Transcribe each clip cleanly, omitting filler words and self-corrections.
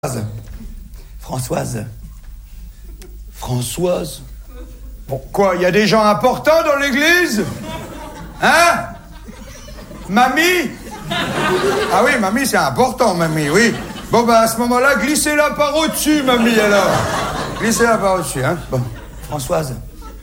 Françoise. Bon, quoi, il y a des gens importants dans l'église? Hein? Mamie? Ah oui, mamie, c'est important, mamie, oui. Bon, bah, à ce moment-là, glissez-la par au-dessus, mamie, alors. Glissez-la par au-dessus, hein. Bon, Françoise.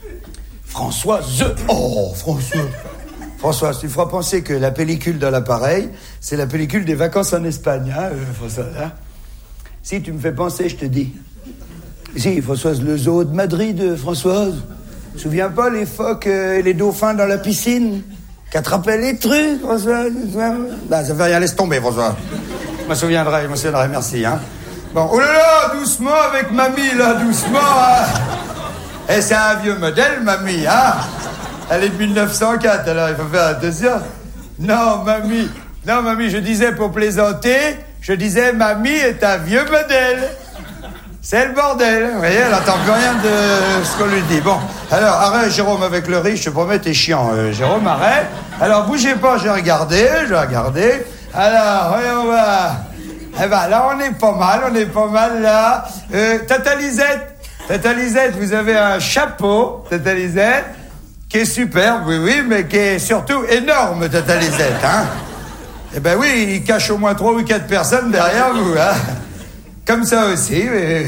Oh, Françoise, tu feras penser que la pellicule dans l'appareil, c'est la pellicule des vacances en Espagne, hein, Françoise, hein. Si, tu me fais penser, je te dis. Si, Françoise, le zoo de Madrid, Françoise. Tu te souviens pas les phoques et les dauphins dans la piscine qu'attrapaient les trucs, Françoise? Bah, ça fait rien, laisse tomber, Françoise. Je me souviendrai, merci, hein. Bon, oh là là, doucement avec mamie, là, doucement, hein. Eh, c'est un vieux modèle, mamie, hein. Elle est de 1904, alors il faut faire attention. Non, mamie, je disais pour plaisanter... Je disais, mamie est un vieux modèle. C'est le bordel. Vous voyez, elle n'entend plus rien de ce qu'on lui dit. Bon, alors, arrête, Jérôme, avec le riz, je te promets, t'es chiant. Jérôme, arrête. Alors, bougez pas, j'ai regardé. Alors, voyons voir. Eh ben, là, on est pas mal, là. Tata Lisette, vous avez un chapeau, Tata Lisette, qui est superbe, oui, mais qui est surtout énorme, Tata Lisette, hein. Eh ben oui, il cache au moins 3 ou 4 personnes derrière vous, hein. Comme ça aussi.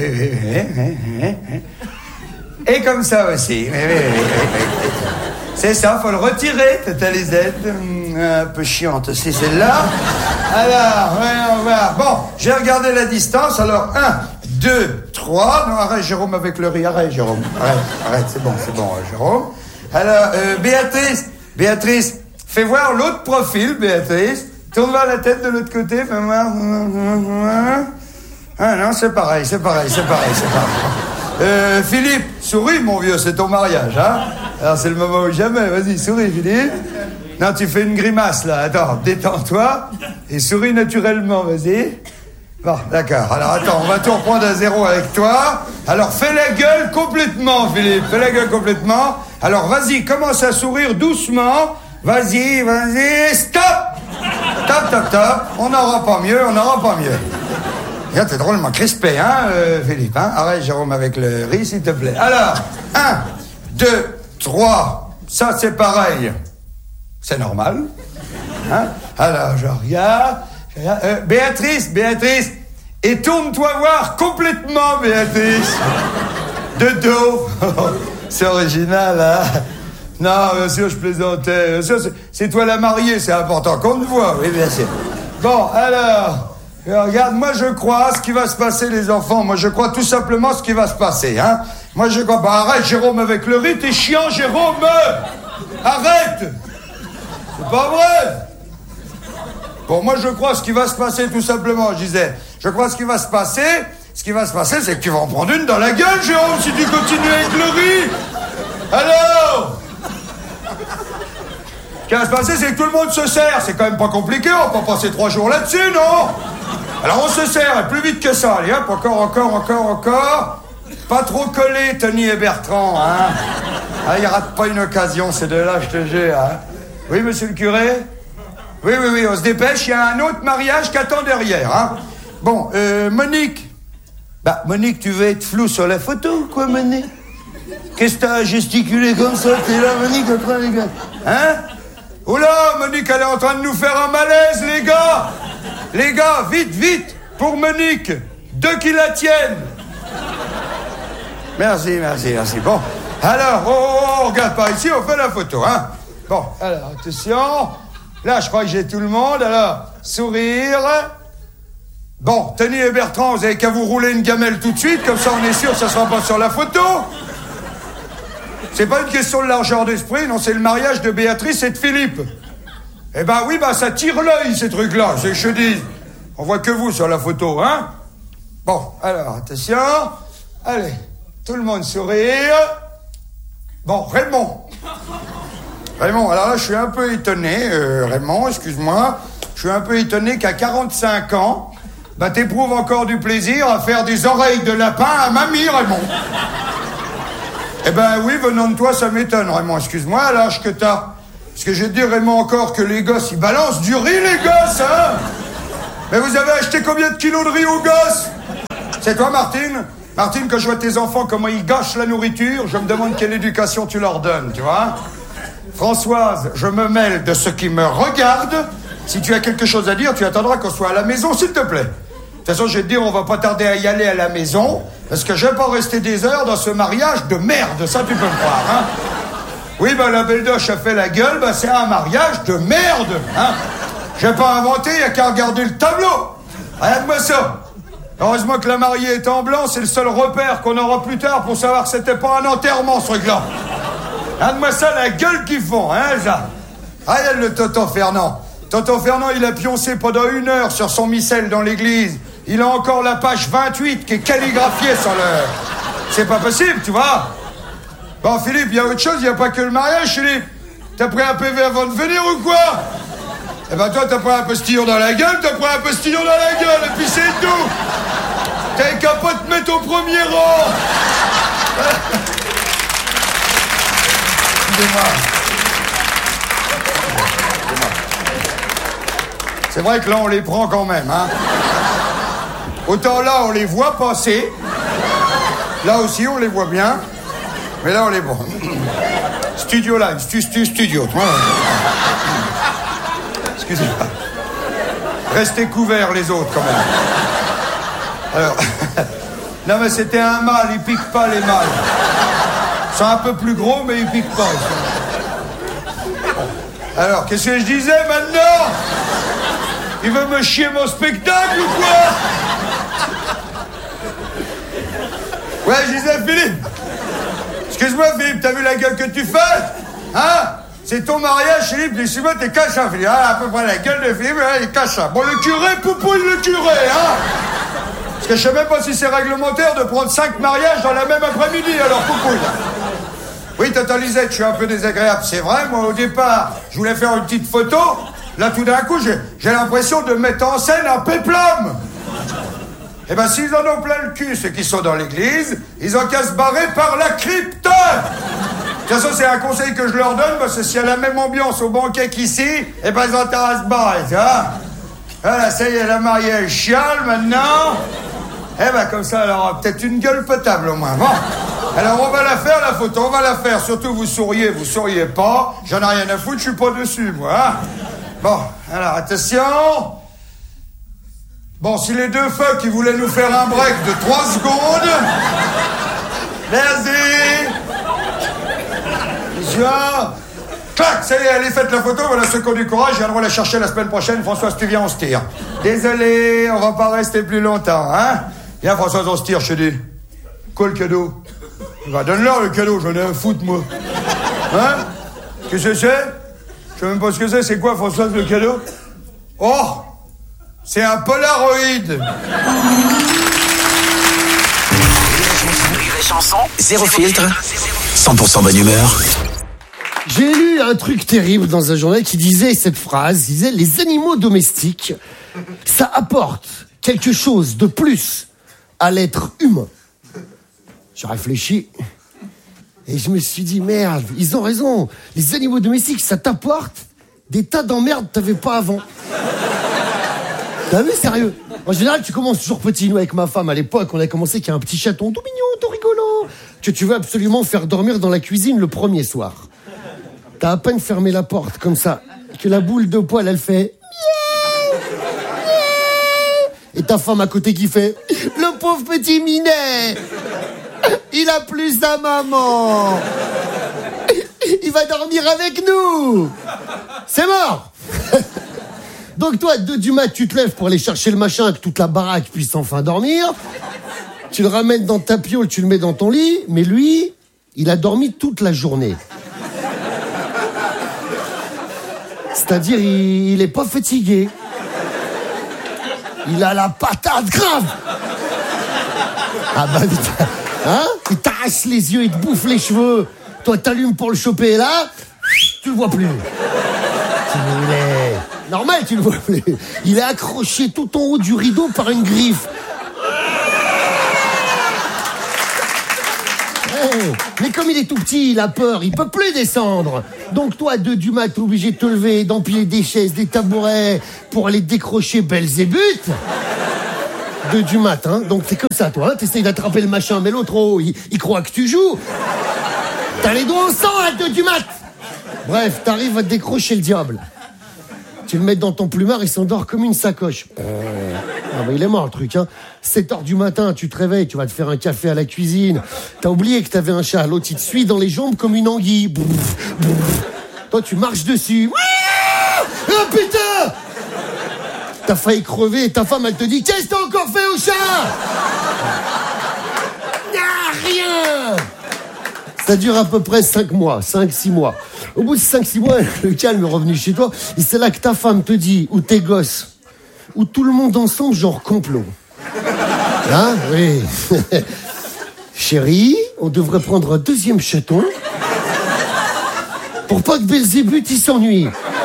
Et comme ça aussi. C'est ça, faut le retirer, Tata Lisette. Un peu chiante aussi, celle-là. Alors, voyons voir. Bon, j'ai regardé la distance. Alors, 1, 2, 3. Non, arrête, Jérôme, avec le riz. Arrête, Jérôme. Arrête, c'est bon, Jérôme. Alors, Béatrice, fais voir l'autre profil, Béatrice. Tourne voir la tête de l'autre côté, fais voir. Ah non, c'est pareil. Philippe, souris, mon vieux, c'est ton mariage, hein. Alors, c'est le moment ou jamais. Vas-y, souris, Philippe. Non, tu fais une grimace, là. Attends, détends-toi. Et souris naturellement, vas-y. Bon, d'accord. Alors, attends, on va tout reprendre à zéro avec toi. Alors, fais la gueule complètement, Philippe. Alors, vas-y, commence à sourire doucement. Vas-y, stop! Top. On n'aura pas mieux. Regarde, t'es drôlement crispé, hein, Philippe, hein? Arrête, Jérôme, avec le riz, s'il te plaît. Alors, 1, 2, 3. Ça, c'est pareil. C'est normal. Hein? Alors, je regarde. Béatrice. Et tourne-toi voir complètement, Béatrice. De dos. C'est original, hein? Non, bien sûr, je plaisantais. Bien sûr, c'est toi la mariée, c'est important qu'on te voit. Oui, bien sûr. Bon, alors, regarde, moi je crois ce qui va se passer, les enfants. Moi je crois tout simplement ce qui va se passer, hein. Moi je crois... Bah arrête, Jérôme, avec le riz, t'es chiant, Jérôme. Arrête. C'est pas vrai. Bon, moi je crois ce qui va se passer, tout simplement, je disais. Je crois ce qui va se passer. Ce qui va se passer, c'est que tu vas en prendre une dans la gueule, Jérôme, si tu continues avec le riz. Alors... Ce qui va se passer, c'est que tout le monde se sert. C'est quand même pas compliqué, on va pas passer 3 jours là-dessus, non? Alors on se sert, et plus vite que ça. Allez, hop, encore. Pas trop collé, Tony et Bertrand, hein? Ah, il rate pas une occasion, ces deux-là, je te jure, hein? Oui, monsieur le curé? Oui, on se dépêche, il y a un autre mariage qui attend derrière, hein? Bon, Monique. Bah, Monique, tu veux être flou sur la photo, quoi, Monique? Qu'est-ce que t'as gesticulé comme ça? T'es là, Monique, en train de... Hein? Oula, Monique, elle est en train de nous faire un malaise, les gars! Les gars, vite, pour Monique! 2 qui la tiennent! Merci. Bon, alors, on regarde par ici, on fait la photo, hein? Bon, alors, attention. Là, je crois que j'ai tout le monde, alors, sourire. Bon, Tony et Bertrand, vous avez qu'à vous rouler une gamelle tout de suite, comme ça on est sûr que ça sera pas sur la photo. C'est pas une question de largeur d'esprit, non, c'est le mariage de Béatrice et de Philippe. Eh ben oui, ça tire l'œil, ces trucs-là, c'est que je dis. On voit que vous sur la photo, hein? Bon, alors, attention. Allez, tout le monde sourire. Bon, Raymond, alors là, je suis un peu étonné, Raymond, excuse-moi. Je suis un peu étonné qu'à 45 ans, t'éprouves encore du plaisir à faire des oreilles de lapin à mamie, Raymond. Eh ben oui, venant de toi, ça m'étonne, Raymond. Excuse-moi, à l'âge que t'as. Parce que je vais te dire, Raymond, encore que les gosses, ils balancent du riz, les gosses, hein. Mais vous avez acheté combien de kilos de riz aux gosses? C'est toi, Martine? Martine, quand je vois tes enfants, comment ils gâchent la nourriture, je me demande quelle éducation tu leur donnes, tu vois? Françoise, je me mêle de ce qui me regarde. Si tu as quelque chose à dire, tu attendras qu'on soit à la maison, s'il te plaît. De toute façon, je vais te dire, on va pas tarder à y aller à la maison, parce que je vais pas rester des heures dans ce mariage de merde, ça tu peux me croire, hein? Oui, la belle doche a fait la gueule, c'est un mariage de merde, hein? J'ai pas inventé, y a qu'à regarder le tableau. Regarde-moi ça. Heureusement que la mariée est en blanc, c'est le seul repère qu'on aura plus tard pour savoir que c'était pas un enterrement, ce truc-là. Regarde-moi ça, la gueule qu'ils font, hein, ça. Regarde le Tonton Fernand. Tonton Fernand, il a pioncé pendant 1 heure sur son missel dans l'église. Il a encore la page 28 qui est calligraphiée sur le... C'est pas possible, tu vois. Bon, Philippe, il y a autre chose, il n'y a pas que le mariage, Philippe. T'as pris un PV avant de venir ou quoi? Eh ben toi, t'as pris un postillon dans la gueule, et puis c'est tout. T'as qu'à pas te mettre au premier rang. Excusez-moi. C'est vrai que là, on les prend quand même, hein. Autant là, on les voit passer. Là aussi, on les voit bien. Mais là, on les prend. Studio Live, studio. Excusez-moi. Restez couverts, les autres, quand même. Alors... Non, mais c'était un mâle, ils piquent pas, les mâles. Ils sont un peu plus gros, mais ils piquent pas. Alors, qu'est-ce que je disais, maintenant? Il veut me chier mon spectacle, ou quoi? Ouais, je disais, Philippe. Excuse-moi, Philippe, t'as vu la gueule que tu fais? Hein? C'est ton mariage, Philippe, dis-moi, t'es cachant, Philippe. Ah, à peu près la gueule de Philippe, il est cachant. Bon, le curé, poupouille le curé, hein? Parce que je sais même pas si c'est réglementaire de prendre 5 mariages dans la même après-midi, alors poupouille. Oui, Tata Lisette, je suis un peu désagréable, c'est vrai. Moi, au départ, je voulais faire une petite photo. Là, tout d'un coup, j'ai l'impression de mettre en scène un péplum. Eh ben, s'ils en ont plein le cul, ceux qui sont dans l'église, ils ont qu'à se barrer par la crypte. De toute façon, c'est un conseil que je leur donne, parce que s'il y a la même ambiance au banquet qu'ici, eh ben, ils ont intérêt à se barrer, tu vois. Voilà, ça y est, la mariée, elle chiale, maintenant. Eh ben, comme ça, elle aura peut-être une gueule potable, au moins. Bon. Alors, on va la faire, la photo, on va la faire. Surtout, vous souriez pas. J'en ai rien à foutre, je suis pas dessus, moi, hein. Bon, alors, attention. Bon, si les deux feux qui voulaient nous faire un break de 3 secondes... Vas-y. Clac, ça y est, allez, faites la photo, voilà ceux qui ont du courage, viendront la chercher la semaine prochaine. Françoise, tu viens, on se tire. Désolé, on va pas rester plus longtemps, hein. Viens, Françoise, on se tire, je te dis. Quoi, le cadeau? Va, donne-leur le cadeau, j'en ai un foutre, moi. Hein? Qu'est-ce que c'est? Je sais même pas ce que c'est quoi, Françoise, le cadeau? Oh! C'est un Polaroid. Rire et chanson, zéro filtre, 100% bonne humeur. J'ai lu un truc terrible dans un journal qui disait cette phrase, il disait: les animaux domestiques, ça apporte quelque chose de plus à l'être humain. J'ai réfléchi et je me suis dit, merde, ils ont raison. Les animaux domestiques, ça t'apporte des tas d'emmerdes que t'avais pas avant. T'as vu, sérieux? En général, tu commences toujours petit. Nous, avec ma femme, à l'époque, on a commencé qu'il y a un petit chaton tout mignon, tout rigolo, que tu veux absolument faire dormir dans la cuisine le premier soir. T'as à peine fermé la porte, comme ça, que la boule de poil, elle fait... Et ta femme à côté qui fait: le pauvre petit minet, il a plus sa maman, il va dormir avec nous, c'est mort. Donc toi, à 2 du mat, tu te lèves pour aller chercher le machin, que toute la baraque puisse enfin dormir. Tu le ramènes dans ta piole, tu le mets dans ton lit, mais lui, il a dormi toute la journée. C'est-à-dire, il est pas fatigué. Il a la patate grave. Ah bah putain, hein? Il t'arrache les yeux, il te bouffe les cheveux. Toi, t'allumes pour le choper, et là, tu le vois plus. Il est... Normal, tu le vois plus. Il est accroché tout en haut du rideau par une griffe. Hey, mais comme il est tout petit, il a peur, il peut plus descendre. Donc toi, à 2 du mat, t'es obligé de te lever, d'empiler des chaises, des tabourets pour aller décrocher Belzébuth. 2 du matin, donc c'est comme ça, toi, hein, t'essayes d'attraper le machin, mais l'autre, oh, il croit que tu joues. T'as les doigts en sang à 2 du mat. Bref, t'arrives à te décrocher le diable. Tu le mets dans ton plumard, il s'endort comme une sacoche. Ah bah il est mort le truc, hein. 7h du matin, tu te réveilles, tu vas te faire un café à la cuisine. T'as oublié que t'avais un chat, l'autre il te suit dans les jambes comme une anguille. Bouf, bouf. Toi tu marches dessus. Oh putain! T'as failli crever et ta femme elle te dit: qu'est-ce que t'as encore fait au chat? Ah, rien! Ça dure à peu près 5 mois, 5-6 mois. Au bout de 5-6 mois, le calme est revenu chez toi, et c'est là que ta femme te dit, ou tes gosses, ou tout le monde ensemble, genre complot. Hein? Oui. Chérie, on devrait prendre un 2e chaton, pour pas que Belzébuth, il s'ennuie.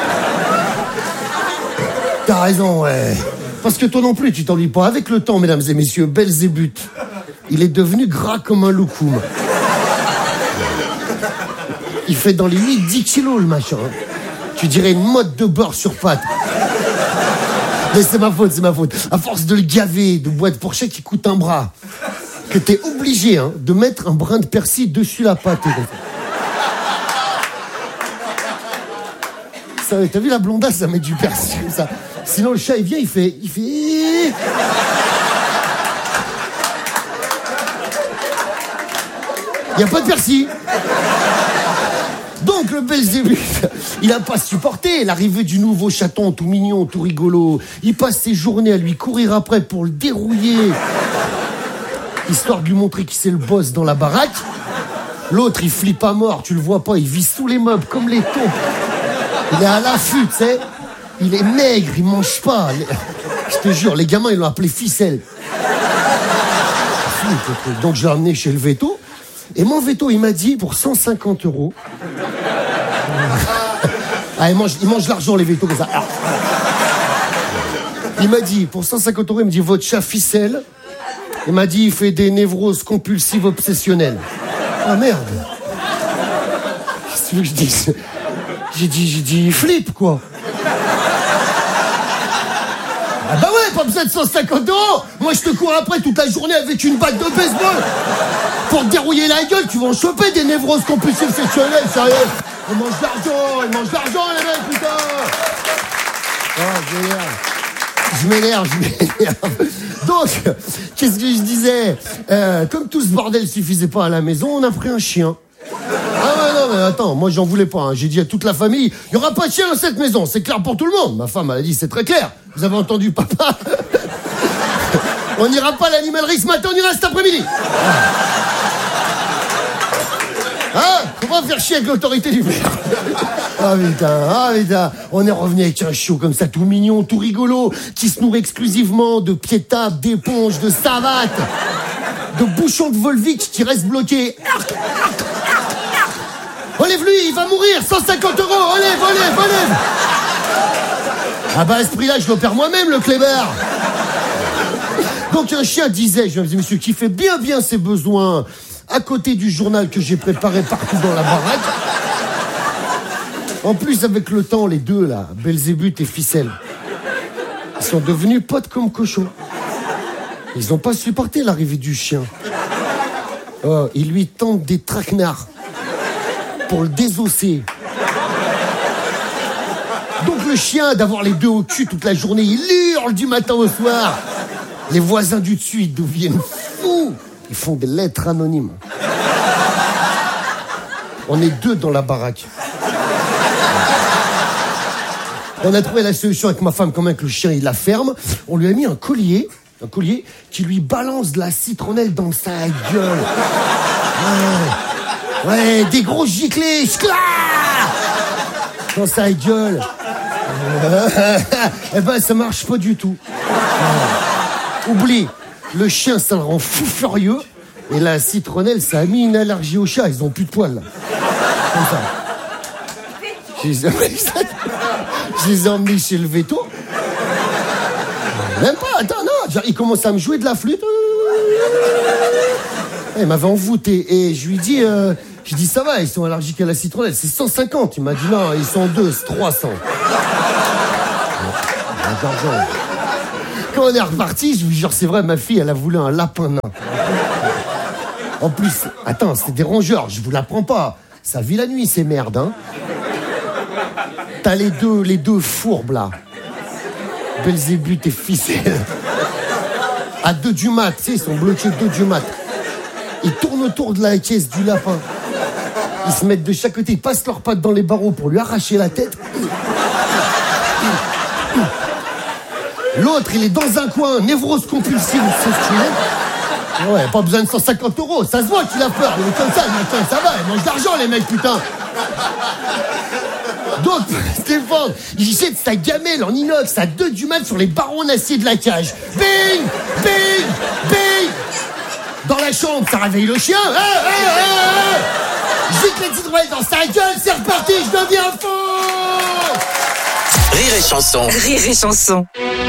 T'as raison, ouais. Parce que toi non plus, tu t'ennuies pas. Avec le temps, mesdames et messieurs, Belzébuth, il est devenu gras comme un loukoum. Il fait dans les 8-10 kilos, le machin. Tu dirais une mode de beurre sur pâte. Mais c'est ma faute. À force de le gaver de boîtes pour chèque qui coûte un bras, que t'es obligé de mettre un brin de persil dessus la pâte. Ça, t'as vu la blondasse, ça met du persil comme ça. Sinon le chat il vient, il fait. Il y a pas de persil. Donc le Belzébuth, il a pas supporté l'arrivée du nouveau chaton tout mignon, tout rigolo. Il passe ses journées à lui courir après pour le dérouiller, histoire de lui montrer qu'il c'est le boss dans la baraque. L'autre, il flippe à mort, tu le vois pas, il vit sous les meubles comme les taupes. Il est à l'affût, tu sais. Il est maigre, il mange pas. Je te jure, les gamins, ils l'ont appelé ficelle. Donc je l'ai emmené chez le veto. Et mon veto, il m'a dit, pour 150 €... Ah, il mange l'argent, les vétos, comme ça. Ah. Il m'a dit, pour 150 €, il me dit, votre chat ficelle. Il m'a dit, il fait des névroses compulsives obsessionnelles. Ah, merde. Qu'est-ce que tu veux que je dise? J'ai dit, flippe, quoi. Ah bah ouais, pas besoin de 150 €. Moi, je te cours après toute la journée avec une batte de baseball. Pour te dérouiller la gueule, tu vas en choper des névroses compulsives sexuelles, sérieux. Ils mangent l'argent, les mecs, putain. Oh, je m'énerve. Donc, qu'est-ce que je disais? Comme tout ce bordel suffisait pas à la maison, on a pris un chien. Ah non, mais attends, moi j'en voulais pas. J'ai dit à toute la famille, il y aura pas de chien dans cette maison, c'est clair pour tout le monde. Ma femme, elle a dit, c'est très clair. Vous avez entendu, papa? On n'ira pas à l'animalerie ce matin, on ira cet après-midi. Hein? Faut pas faire chier avec l'autorité du père. Ah putain. On est revenu avec un chiot comme ça, tout mignon, tout rigolo, qui se nourrit exclusivement de pieds de table, d'éponges, de savates, de bouchons de Volvic qui restent bloqués. Enlève-lui, il va mourir, 150 €, enlève. Ah bah à ce prix-là, je l'opère moi-même, le clébard. Donc un chien, disais, mesdames et messieurs, qui fait bien ses besoins à côté du journal que j'ai préparé partout dans la baraque. En plus, avec le temps, les deux, là, Belzébuth et Ficelle, ils sont devenus potes comme cochons. Ils n'ont pas supporté l'arrivée du chien. Oh, ils lui tendent des traquenards pour le désosser. Donc le chien, d'avoir les deux au cul toute la journée, il hurle du matin au soir. Les voisins du dessus, ils deviennent fous. Ils font des lettres anonymes. On est 2 dans la baraque. On a trouvé la solution avec ma femme, quand même, que le chien, il la ferme. On lui a mis un collier qui lui balance de la citronnelle dans sa gueule. Ouais, des gros giclés, dans sa gueule. Eh ben, ça marche pas du tout. Oublie, le chien, ça le rend fou furieux. Et la citronnelle, ça a mis une allergie aux chats. Ils ont plus de poils, là. Comme ça. Je les ai emmenés chez le veto. Même pas, attends, non. Il commence à me jouer de la flûte. Il m'avait envoûté. Et je lui dis, ça va, ils sont allergiques à la citronnelle. C'est 150. Il m'a dit, non, ils sont 2, c'est 300. Quand on est reparti, je vous jure, c'est vrai, ma fille, elle a voulu un lapin nain. En plus, attends, c'est des rongeurs, je vous l'apprends pas. Ça vit la nuit, ces merdes, hein. T'as les deux fourbes, là. Belzébuth et Ficelle. À 2 du mat, tu sais, ils sont bloqués 2 du mat. Ils tournent autour de la caisse du lapin. Ils se mettent de chaque côté, ils passent leurs pattes dans les barreaux pour lui arracher la tête. L'autre, il est dans un coin, névrose compulsive, c'est stylé. Ouais, pas besoin de 150 €, ça se voit qu'il a peur. Il est comme ça, le matin, ça va, ils mangent d'argent, les mecs, putain. Donc, Stéphane, il jette sa gamelle en inox à 2 du mat sur les barreaux en acier de la cage. Bing, bing, bing. Dans la chambre, ça réveille le chien. Jette les hydromel dans sa gueule, c'est reparti, je deviens fou. Rire et chanson. Rire et chanson.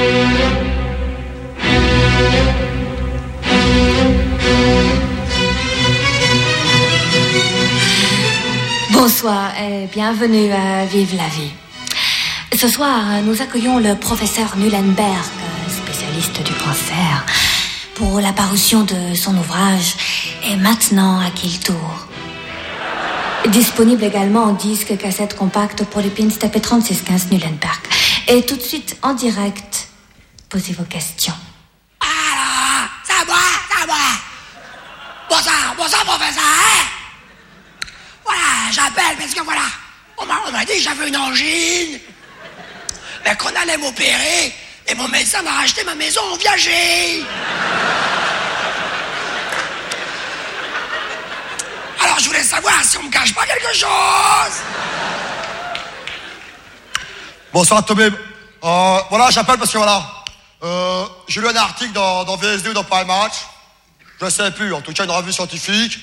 Bonsoir et bienvenue à Vive la vie. Ce soir, nous accueillons le professeur Nulenberg, spécialiste du cancer, pour la parution de son ouvrage « Et maintenant, à qui le tour ?» Disponible également en disque, cassette compacte pour les pins tapez 3615 Nulenberg. Et tout de suite, en direct, posez vos questions. Alors, c'est moi. Bonsoir, professeur. Voilà, j'appelle parce que voilà, on m'a dit que j'avais une angine, mais qu'on allait m'opérer, et mon médecin m'a racheté ma maison en viager. Alors je voulais savoir si on me cache pas quelque chose. Bonsoir Tobib. Voilà, j'appelle parce que voilà, j'ai lu un article dans VSD ou dans Paris Match, je sais plus, en tout cas une revue scientifique,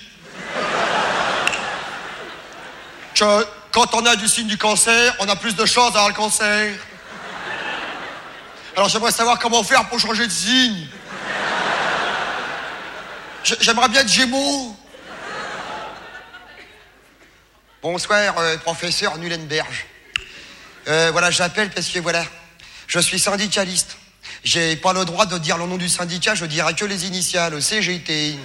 que quand on a du signe du cancer, on a plus de chances d'avoir le cancer. Alors j'aimerais savoir comment faire pour changer de signe. J'aimerais bien être Gémeaux. Bonsoir, professeur Nulenberg. Voilà, j'appelle parce que voilà, je suis syndicaliste. J'ai pas le droit de dire le nom du syndicat, je dirais que les initiales, CGT.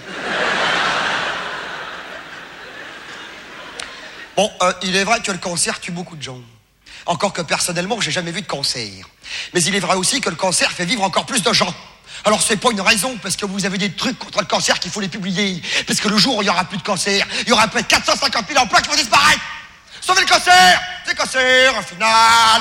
Bon, il est vrai que le cancer tue beaucoup de gens. Encore que personnellement, j'ai jamais vu de cancer. Mais il est vrai aussi que le cancer fait vivre encore plus de gens. Alors c'est pas une raison parce que vous avez des trucs contre le cancer qu'il faut les publier. Parce que le jour où il y aura plus de cancer, il y aura peut-être 450 000 emplois qui vont disparaître. Sauvez le cancer! C'est cancer, au final!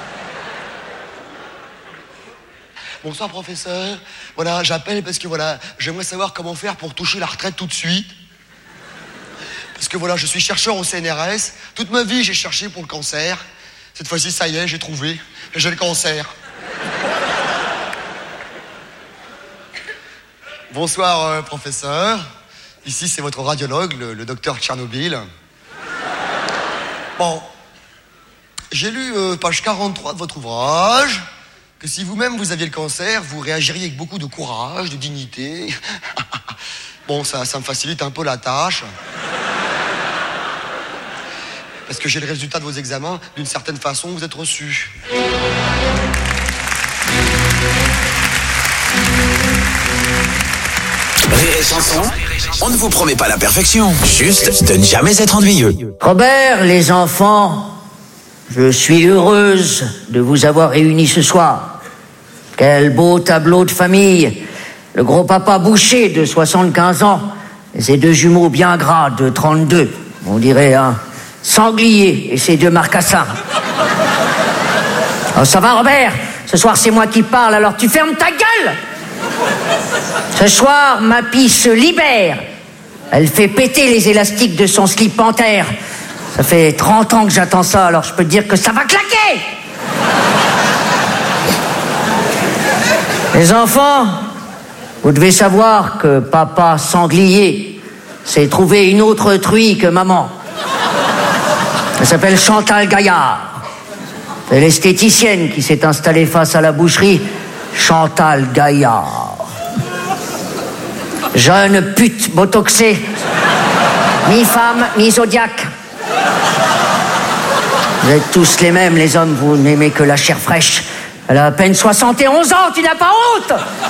Bonsoir professeur. Voilà, j'appelle parce que voilà, j'aimerais savoir comment faire pour toucher la retraite tout de suite. Parce que voilà, je suis chercheur au CNRS. Toute ma vie, j'ai cherché pour le cancer. Cette fois-ci, ça y est, j'ai trouvé. J'ai le cancer. Bonsoir, professeur. Ici, c'est votre radiologue, le docteur Tchernobyl. Bon, j'ai lu page 43 de votre ouvrage, que si vous-même vous aviez le cancer, vous réagiriez avec beaucoup de courage, de dignité. Bon, ça me facilite un peu la tâche. Parce que j'ai le résultat de vos examens, d'une certaine façon, vous êtes reçus. Rire et chanson, on ne vous promet pas la perfection, juste de ne jamais être ennuyeux. Robert, les enfants, je suis heureuse de vous avoir réunis ce soir. Quel beau tableau de famille. Le gros papa Boucher de 75 ans et ses 2 jumeaux bien gras de 32. On dirait un sanglier et ses 2 marcassins. Oh, ça va Robert? Ce soir c'est moi qui parle, alors tu fermes ta gueule. Ce soir, ma pie se libère. Elle fait péter les élastiques de son slip panthère. Ça fait 30 ans que j'attends ça, alors je peux te dire que ça va claquer. Les enfants, vous devez savoir que papa sanglier s'est trouvé une autre truie que maman. Elle s'appelle Chantal Gaillard. C'est l'esthéticienne qui s'est installée face à la boucherie. Chantal Gaillard. Jeune pute botoxée, mi-femme, mi-zodiaque. Vous êtes tous les mêmes, les hommes, vous n'aimez que la chair fraîche. Elle a à peine 71 ans, tu n'as pas honte?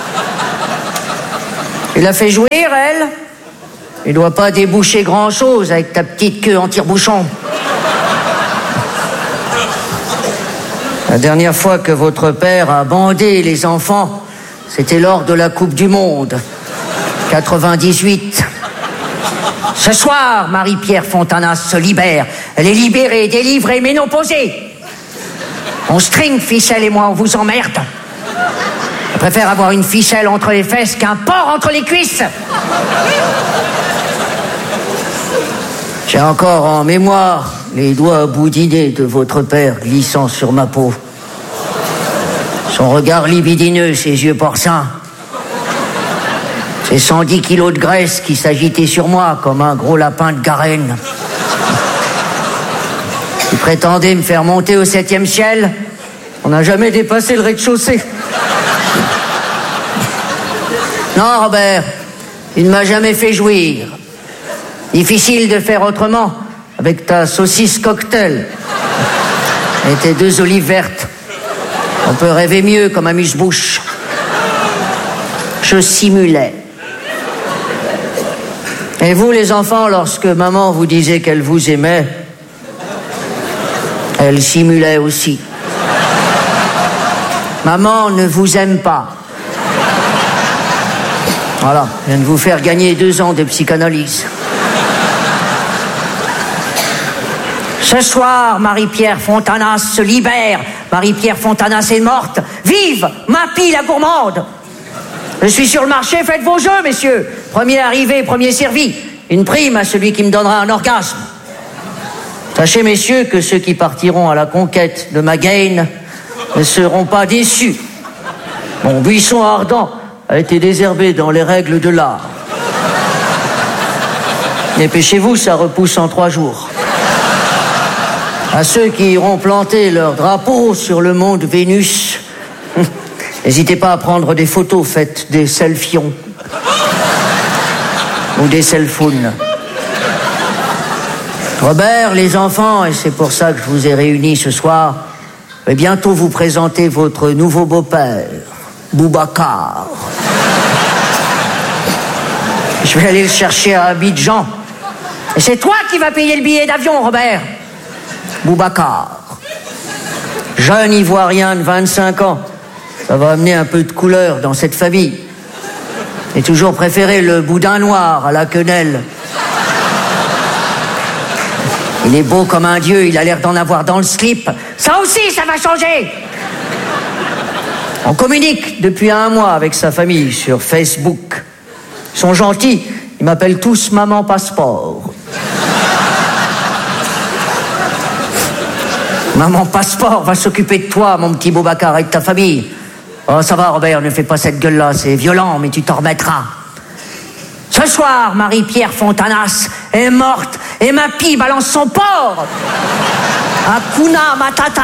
Tu l'as fait jouir, elle? Il doit pas déboucher grand-chose avec ta petite queue en tire-bouchon. La dernière fois que votre père a bandé les enfants, c'était lors de la Coupe du Monde, 98. Ce soir, Marie-Pierre Fontanas se libère. Elle est libérée, délivrée, ménopausée. On string, ficelle et moi, on vous emmerde. Je préfère avoir une ficelle entre les fesses qu'un porc entre les cuisses. J'ai encore en mémoire les doigts boudinés de votre père glissant sur ma peau. Son regard libidineux, ses yeux porcins. Ces 110 kilos de graisse qui s'agitaient sur moi comme un gros lapin de Garenne. Il prétendait me faire monter au 7e ciel. On n'a jamais dépassé le rez-de-chaussée. Non, Robert, il ne m'a jamais fait jouir. Difficile de faire autrement avec ta saucisse cocktail et tes 2 olives vertes. On peut rêver mieux comme amuse-bouche. Je simulais. Et vous, les enfants, lorsque maman vous disait qu'elle vous aimait, elle simulait aussi. Maman ne vous aime pas. Voilà, je viens de vous faire gagner 2 ans de psychanalyse. Ce soir, Marie-Pierre Fontanas se libère. Marie-Pierre Fontanas est morte. Vive Mappy la gourmande! Je suis sur le marché, faites vos jeux, messieurs. Premier arrivé, premier servi. Une prime à celui qui me donnera un orgasme. Sachez, messieurs, que ceux qui partiront à la conquête de ma gaine ne seront pas déçus. Mon buisson ardent a été désherbé dans les règles de l'art. Dépêchez-vous, ça repousse en 3 jours. À ceux qui iront planter leur drapeau sur le monde Vénus, n'hésitez pas à prendre des photos faites des selfions ou des selfounes. Robert, les enfants, et c'est pour ça que je vous ai réunis ce soir, je vais bientôt vous présenter votre nouveau beau-père, Boubacar. Je vais aller le chercher à Abidjan. Et c'est toi qui vas payer le billet d'avion, Robert. Boubacar. Jeune Ivoirien de 25 ans. Ça va amener un peu de couleur dans cette famille. J'ai toujours préféré le boudin noir à la quenelle. Il est beau comme un dieu, il a l'air d'en avoir dans le slip. Ça aussi, ça va changer. On communique depuis 1 mois avec sa famille sur Facebook. Ils sont gentils, ils m'appellent tous Maman Passeport. Maman Passeport va s'occuper de toi, mon petit Boubacar, et de ta famille. Oh, ça va, Robert, ne fais pas cette gueule-là, c'est violent, mais tu t'en remettras. Ce soir, Marie-Pierre Fontanas est morte et Mappy balance son porc. Hakuna Matata.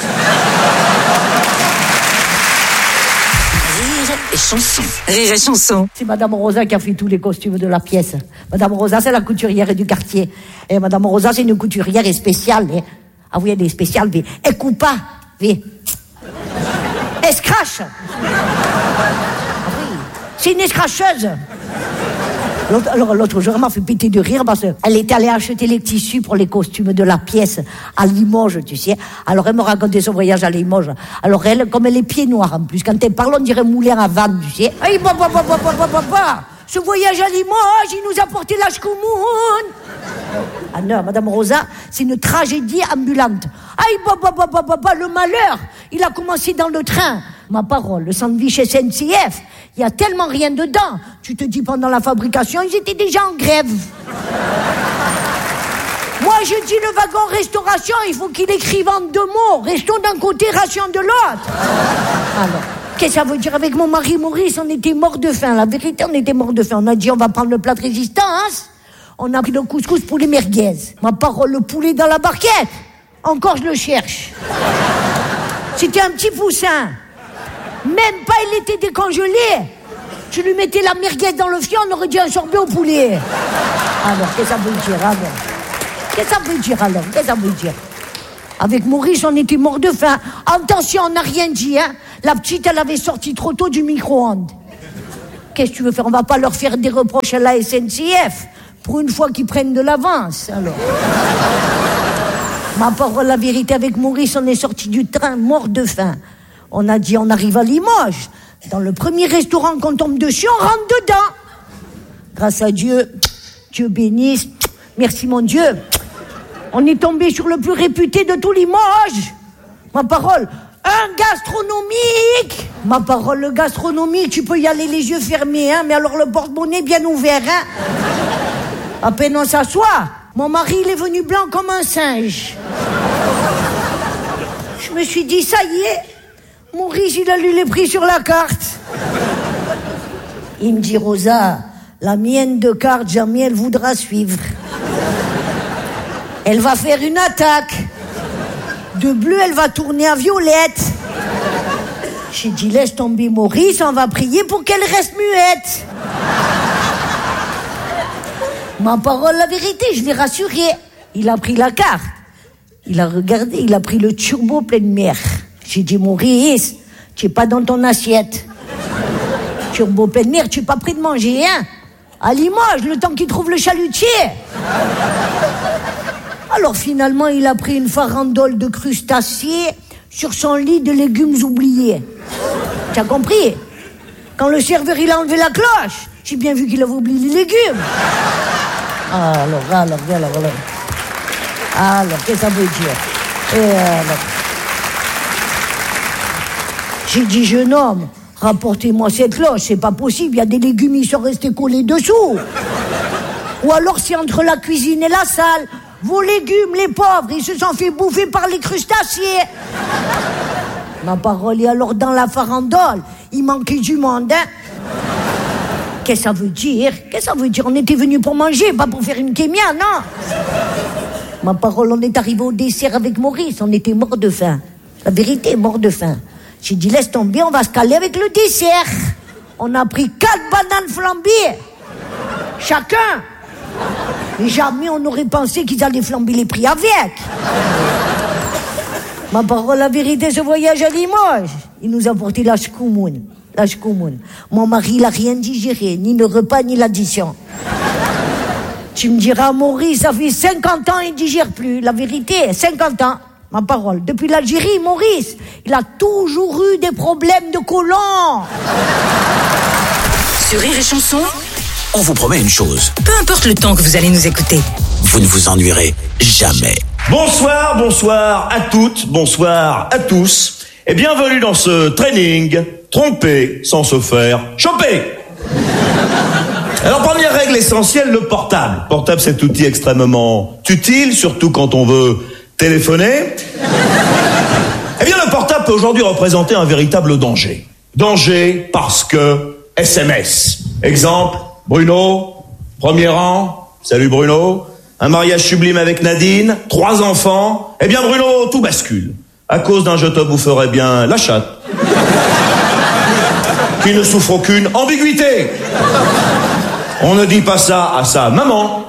Rire et chanson. Rire et chanson. C'est Madame Rosa qui a fait tous les costumes de la pièce. Madame Rosa, c'est la couturière du quartier. Et Madame Rosa, c'est une couturière spéciale. Ah oui, elle est spéciale, mais elle coupe pas. Elle scratch. Oui, c'est une scratcheuse. L'autre jour, elle m'a fait péter de rire parce qu'elle était allée acheter les tissus pour les costumes de la pièce à Limoges, tu sais. Alors, elle me racontait son voyage à Limoges. Alors, elle, comme elle est pieds noirs en plus, quand elle parle, on dirait moulin à vanne, tu sais. Aïe, ce voyage à Limoges, il nous a porté la chkoumoun. Ah non, Madame Rosa, c'est une tragédie ambulante. Aïe, le malheur, il a commencé dans le train. Ma parole, le sandwich SNCF, il y a tellement rien dedans. Tu te dis, pendant la fabrication, ils étaient déjà en grève. Moi, je dis, le wagon restauration, il faut qu'il écrive en 2 mots. Restons d'un côté, ration de l'autre. Alors, qu'est-ce que ça veut dire? Avec mon mari Maurice, on était morts de faim. La vérité, on était morts de faim. On a dit, on va prendre le plat de résistance. On a pris le couscous pour les merguez. Ma parole, le poulet dans la barquette. Encore, je le cherche. C'était un petit poussin. Même pas, il était décongelé. Je lui mettais la merguez dans le fion, on aurait dû un sorbet au poulet. Alors, qu'est-ce que ça veut dire alors? Qu'est-ce que ça veut dire alors? Qu'est-ce que ça veut dire? Avec Maurice, on était morts de faim. Attention, on n'a rien dit, hein. La petite, elle avait sorti trop tôt du micro-ondes. Qu'est-ce que tu veux faire? On va pas leur faire des reproches à la SNCF. Pour une fois qu'ils prennent de l'avance, alors. Ma parole, la vérité, avec Maurice, on est sorti du train mort de faim. On a dit, on arrive à Limoges. Dans le premier restaurant qu'on tombe dessus, on rentre dedans. Grâce à Dieu, Dieu bénisse. Merci mon Dieu. On est tombé sur le plus réputé de tout Limoges. Ma parole, un gastronomique. Ma parole, le gastronomique, tu peux y aller les yeux fermés, hein, mais alors le porte-monnaie bien ouvert, hein. À peine on s'assoit, mon mari, il est venu blanc comme un singe. Je me suis dit, ça y est, Maurice, il a lu les prix sur la carte. Il me dit, Rosa, la mienne de carte, jamais elle voudra suivre. Elle va faire une attaque. De bleu, elle va tourner à violette. J'ai dit, laisse tomber Maurice, on va prier pour qu'elle reste muette. Ma parole, la vérité, je l'ai rassuré. Il a pris la carte. Il a regardé, il a pris le turbo pleine mer. J'ai dit, Maurice, tu n'es pas dans ton assiette. Turbo pleine mer, tu n'es pas prêt de manger, hein? À Limoges, le temps qu'il trouve le chalutier. Alors finalement, il a pris une farandole de crustacés sur son lit de légumes oubliés. Tu as compris? Quand le serveur, il a enlevé la cloche, j'ai bien vu qu'il avait oublié les légumes. Alors, qu'est-ce que ça veut dire? Et alors... J'ai dit, jeune homme, rapportez-moi cette cloche, c'est pas possible, il y a des légumes, ils sont restés collés dessous. Ou alors c'est entre la cuisine et la salle. Vos légumes, les pauvres, ils se sont fait bouffer par les crustacés. Ma parole, et alors dans la farandole, il manquait du monde, hein? Qu'est-ce que ça veut dire? Qu'est-ce que ça veut dire? On était venus pour manger, pas pour faire une kémia, non? Ma parole, on est arrivé au dessert avec Maurice, on était morts de faim. La vérité, morts de faim. J'ai dit, laisse tomber, on va se caler avec le dessert. On a pris 4 bananes flambées. Chacun. Mais jamais on aurait pensé qu'ils allaient flamber les prix avec. Ma parole, la vérité, ce voyage à Limoges, il nous a porté la schkoumoun. Mon mari, il n'a rien digéré, ni le repas, ni l'addition. Tu me diras, Maurice, ça fait 50 ans, il ne digère plus. La vérité, 50 ans. Ma parole. Depuis l'Algérie, Maurice, il a toujours eu des problèmes de côlon. Sur Rire et Chanson, On vous promet une chose. peu importe le temps que vous allez nous écouter. Vous ne vous ennuierez jamais. Bonsoir à toutes, bonsoir à tous, et bienvenue dans ce training, tromper sans se faire choper. Alors, première règle essentielle, le portable. Portable, cet outil extrêmement utile, surtout quand on veut téléphoner. Eh bien, le portable peut aujourd'hui représenter un véritable danger. Danger parce que SMS. Exemple, Bruno, premier rang, salut Bruno, un mariage sublime avec Nadine, 3 enfants. Eh bien, Bruno, tout bascule. À cause d'un je te boufferais bien la chatte. Qui ne souffre aucune ambiguïté. On ne dit pas ça à sa maman.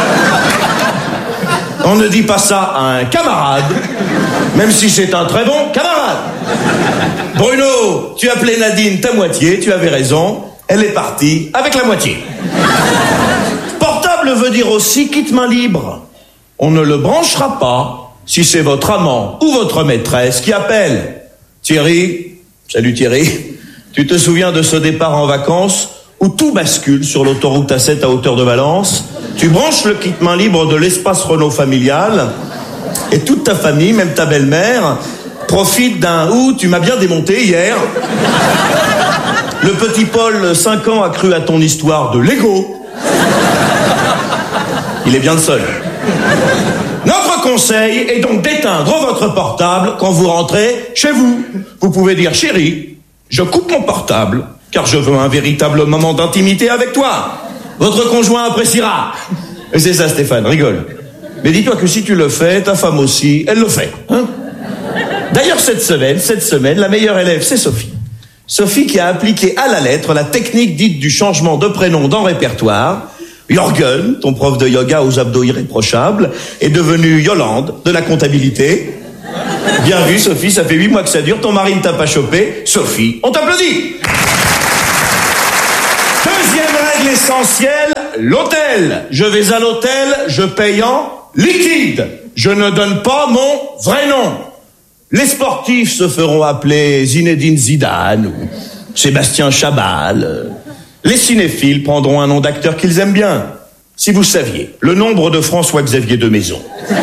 On ne dit pas ça à un camarade, même si c'est un très bon camarade. Bruno, tu appelais Nadine ta moitié, tu avais raison, elle est partie avec la moitié. Portable veut dire aussi kit main libre. On ne le branchera pas si c'est votre amant ou votre maîtresse qui appelle. Thierry, salut Thierry, tu te souviens de ce départ en vacances où tout bascule sur l'autoroute A7 à hauteur de Valence? Tu branches le kit main libre de l'espace Renault familial et toute ta famille, même ta belle-mère, profite d'un « Ouh, tu m'as bien démonté hier ». Le petit Paul, 5 ans, a cru à ton histoire de Lego. Il est bien le seul. Notre conseil est donc d'éteindre votre portable quand vous rentrez chez vous. Vous pouvez dire « Chérie, je coupe mon portable car je veux un véritable moment d'intimité avec toi. Votre conjoint appréciera. » Et c'est ça, Stéphane, rigole. Mais dis-toi que si tu le fais, ta femme aussi, elle le fait. Hein? D'ailleurs, cette semaine, la meilleure élève, c'est Sophie. Sophie qui a appliqué à la lettre la technique dite du changement de prénom dans répertoire. Jürgen, ton prof de yoga aux abdos irréprochables, est devenu Yolande, de la comptabilité. Bien vu, Sophie, ça fait 8 mois que ça dure, ton mari ne t'a pas chopé. Sophie, on t'applaudit. Deuxième règle essentielle, l'hôtel. Je vais à l'hôtel, je paye en liquide. Je ne donne pas mon vrai nom. Les sportifs se feront appeler Zinedine Zidane ou Sébastien Chabal. Les cinéphiles prendront un nom d'acteur qu'ils aiment bien. Si vous saviez le nombre de François-Xavier de Maison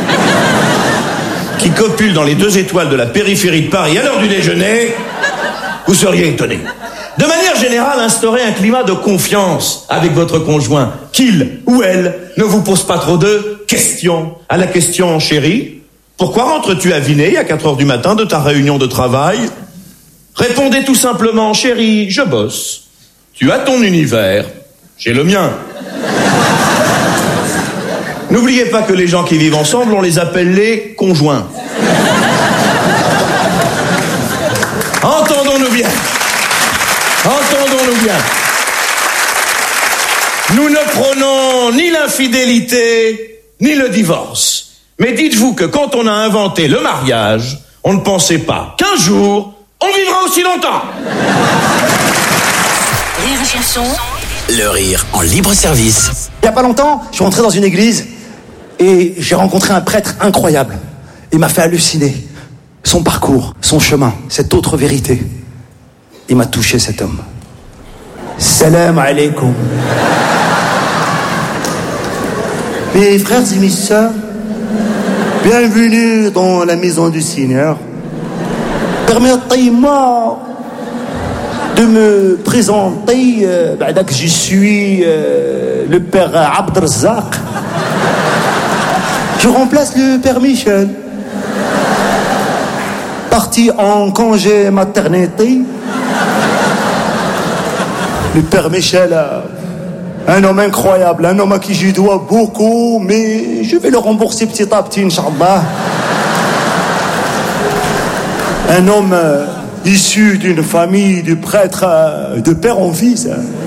qui copulent dans les 2 étoiles de la périphérie de Paris à l'heure du déjeuner, vous seriez étonné. De manière générale, instaurez un climat de confiance avec votre conjoint, qu'il ou elle ne vous pose pas trop de questions. À la question, chérie, pourquoi rentres-tu aviné à 4 heures du matin de ta réunion de travail? Répondez tout simplement, chérie, je bosse. Tu as ton univers, j'ai le mien. N'oubliez pas que les gens qui vivent ensemble, on les appelle les conjoints. Entendons-nous bien. Entendons-nous bien. Nous ne prônons ni l'infidélité, ni le divorce. Mais dites-vous que quand on a inventé le mariage, on ne pensait pas qu'un jour, on vivra aussi longtemps. Rire et chanson. Le rire en libre service. Il n'y a pas longtemps, je suis rentré dans une église et j'ai rencontré un prêtre incroyable. Il m'a fait halluciner. Son parcours, son chemin, cette autre vérité. Il m'a touché, cet homme. Salam alaikum. Mes frères et mes sœurs, bienvenue dans la maison du Seigneur. Permettez-moi de me présenter, que je suis le père Abdelrazak. Je remplace le père Michel, parti en congé maternité. Le père Michel, un homme incroyable, un homme à qui je dois beaucoup, mais je vais le rembourser petit à petit, Inch'Allah. Un homme issu d'une famille de prêtres de père en fils.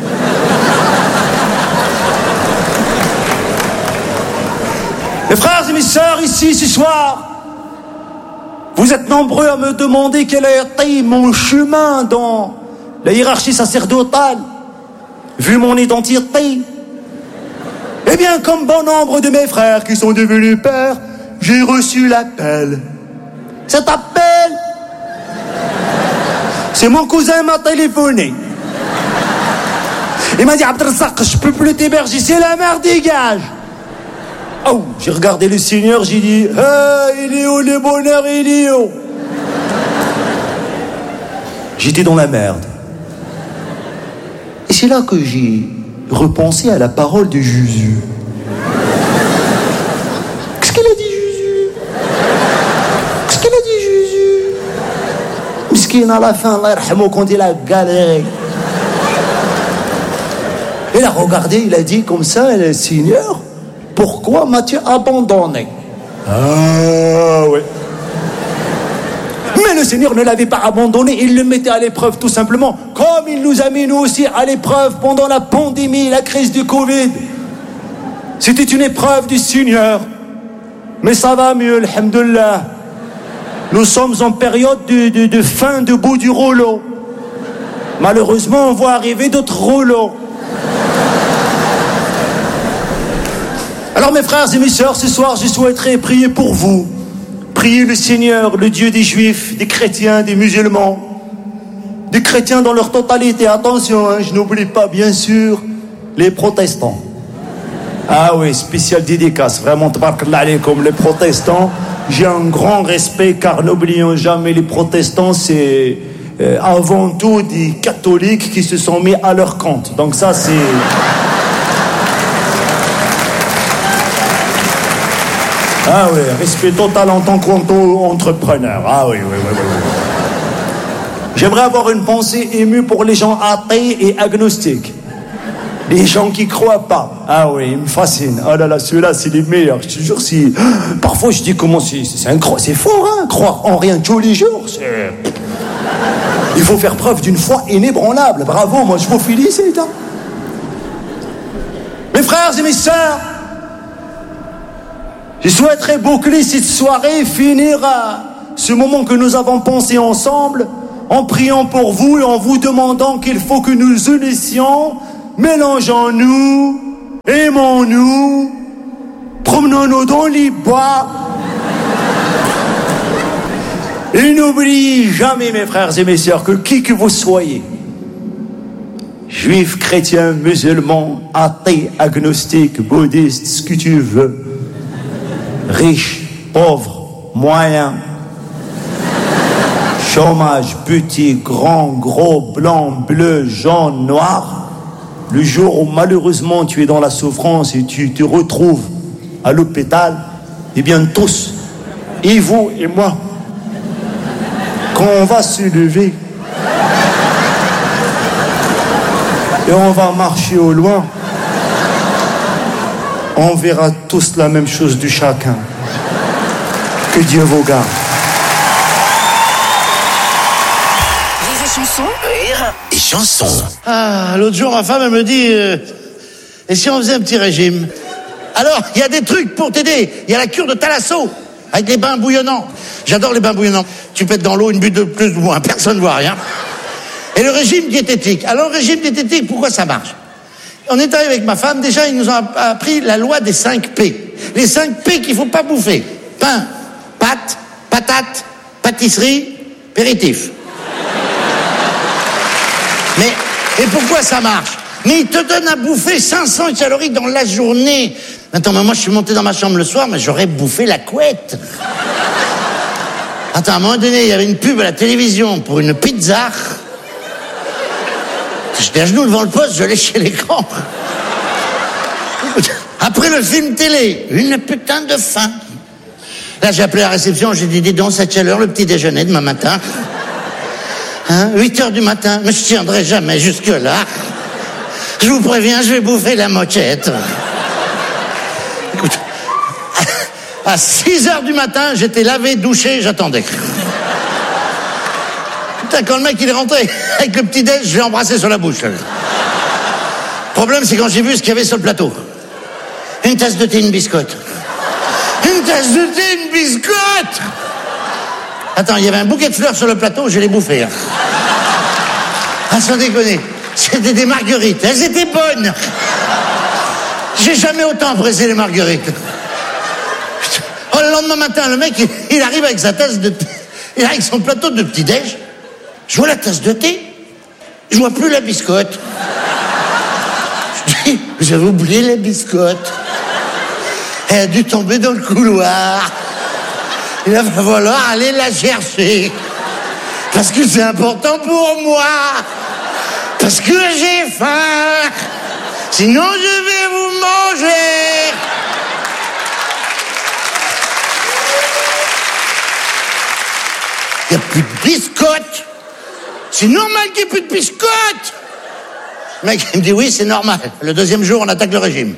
Mes frères et mes sœurs, ici ce soir, vous êtes nombreux à me demander quel a été mon chemin dans la hiérarchie sacerdotale, vu mon identité. Eh bien, comme bon nombre de mes frères qui sont devenus pères, j'ai reçu l'appel. Cet appel, c'est mon cousin m'a téléphoné. Il m'a dit, Abdelrazak, je peux plus t'héberger, c'est la mer, dégage. Oh, j'ai regardé le Seigneur, j'ai dit, il est où le bonheur, il est où? J'étais dans la merde. Et c'est là que j'ai repensé à la parole de Jésus. Qu'est-ce qu'il a dit, Jésus? Qu'est-ce qu'il a dit, Jésus? Miskin, à la fin, Allah yarhamou, quand il a galéré. Il a regardé, il a dit comme ça, le Seigneur, pourquoi m'as-tu abandonné? Ah oui. Mais le Seigneur ne l'avait pas abandonné, il le mettait à l'épreuve tout simplement, comme il nous a mis nous aussi à l'épreuve pendant la pandémie, la crise du Covid. C'était une épreuve du Seigneur. Mais ça va mieux, alhamdoulilah. Nous sommes en période de fin de bout du rouleau. Malheureusement, on voit arriver d'autres rouleaux. Alors mes frères et mes sœurs, ce soir, je souhaiterais prier pour vous. Priez le Seigneur, le Dieu des Juifs, des chrétiens, des musulmans, des chrétiens dans leur totalité. Attention, je n'oublie pas, bien sûr, les protestants. Ah oui, spécial dédicace, vraiment, tabarakallah alaykoum, les protestants. J'ai un grand respect, car n'oublions jamais, les protestants, c'est avant tout des catholiques qui se sont mis à leur compte. Donc ça, c'est... Ah oui, respect total en tant qu'entrepreneur. Ah oui. J'aimerais avoir une pensée émue pour les gens athées et agnostiques. Les gens qui croient pas. Ah oui, ils me fascinent. Oh là là, ceux-là, c'est les meilleurs. Je te jure, si... Parfois, je dis comment c'est fort, hein, croire en rien tous les jours. Il faut faire preuve d'une foi inébranlable. Bravo, moi, je vous félicite. Hein. Mes frères et mes sœurs, je souhaiterais boucler cette soirée, finir ce moment que nous avons pensé ensemble, en priant pour vous et en vous demandant qu'il faut que nous unissions, mélangeons-nous, aimons-nous, promenons-nous dans les bois. Et n'oubliez jamais, mes frères et mes sœurs, que qui que vous soyez, juifs, chrétiens, musulmans, athées, agnostiques, bouddhistes, ce que tu veux, riches, pauvres, moyens, chômage, petit, grand, gros, blanc, bleu, jaune, noir, le jour où malheureusement tu es dans la souffrance et tu te retrouves à l'hôpital, eh bien tous, et vous et moi, quand on va se lever et on va marcher au loin, on verra tous la même chose de chacun. Que Dieu vous garde. Rire et chanson. Rire et chanson. Ah, l'autre jour, ma femme, elle me dit, et si on faisait un petit régime? Alors, il y a des trucs pour t'aider. Il y a la cure de Thalasso, avec les bains bouillonnants. J'adore les bains bouillonnants. Tu pètes dans l'eau une butte de plus ou moins, personne ne voit rien. Et le régime diététique. Alors, le régime diététique, pourquoi ça marche? On est arrivé avec ma femme, déjà, ils nous ont appris la loi des 5 P. Les 5 P qu'il ne faut pas bouffer. Pain, pâtes, patates, pâtisserie, apéritif. Mais, et pourquoi ça marche? Mais ils te donnent à bouffer 500 calories dans la journée. Attends, mais moi, je suis monté dans ma chambre le soir, mais j'aurais bouffé la couette. Attends, à un moment donné, il y avait une pub à la télévision pour une pizza. J'étais à genoux devant le poste, je léchais l'écran. Après le film télé, une putain de faim. Là, j'ai appelé la réception, j'ai dit, dis donc, cette chaleur, le petit déjeuner demain matin. Hein, 8h du matin, mais je tiendrai jamais jusque-là. Je vous préviens, je vais bouffer la moquette. Écoute, à 6h du matin, j'étais lavé, douché, j'attendais. Putain, quand le mec il est rentré avec le petit déj, je l'ai embrassé sur la bouche. Le problème, c'est quand j'ai vu ce qu'il y avait sur le plateau. Une tasse de thé, une biscotte. Une tasse de thé, une biscotte. Attends, il y avait un bouquet de fleurs sur le plateau, je l'ai bouffé. Ah, sans déconner. C'était des marguerites. Elles étaient bonnes. J'ai jamais autant apprécié les marguerites. Oh, le lendemain matin, le mec, il arrive avec sa tasse de thé. Il arrive avec son plateau de petit-déj. Je vois la tasse de thé. Je vois plus la biscotte. Je dis, j'avais oublié la biscotte. Elle a dû tomber dans le couloir. Il va falloir aller la chercher. Parce que c'est important pour moi. Parce que j'ai faim. Sinon, je vais vous manger. Il n'y a plus de biscotte. C'est normal qu'il n'y ait plus de biscotte. Le mec, il me dit, oui, c'est normal. Le deuxième jour, on attaque le régime.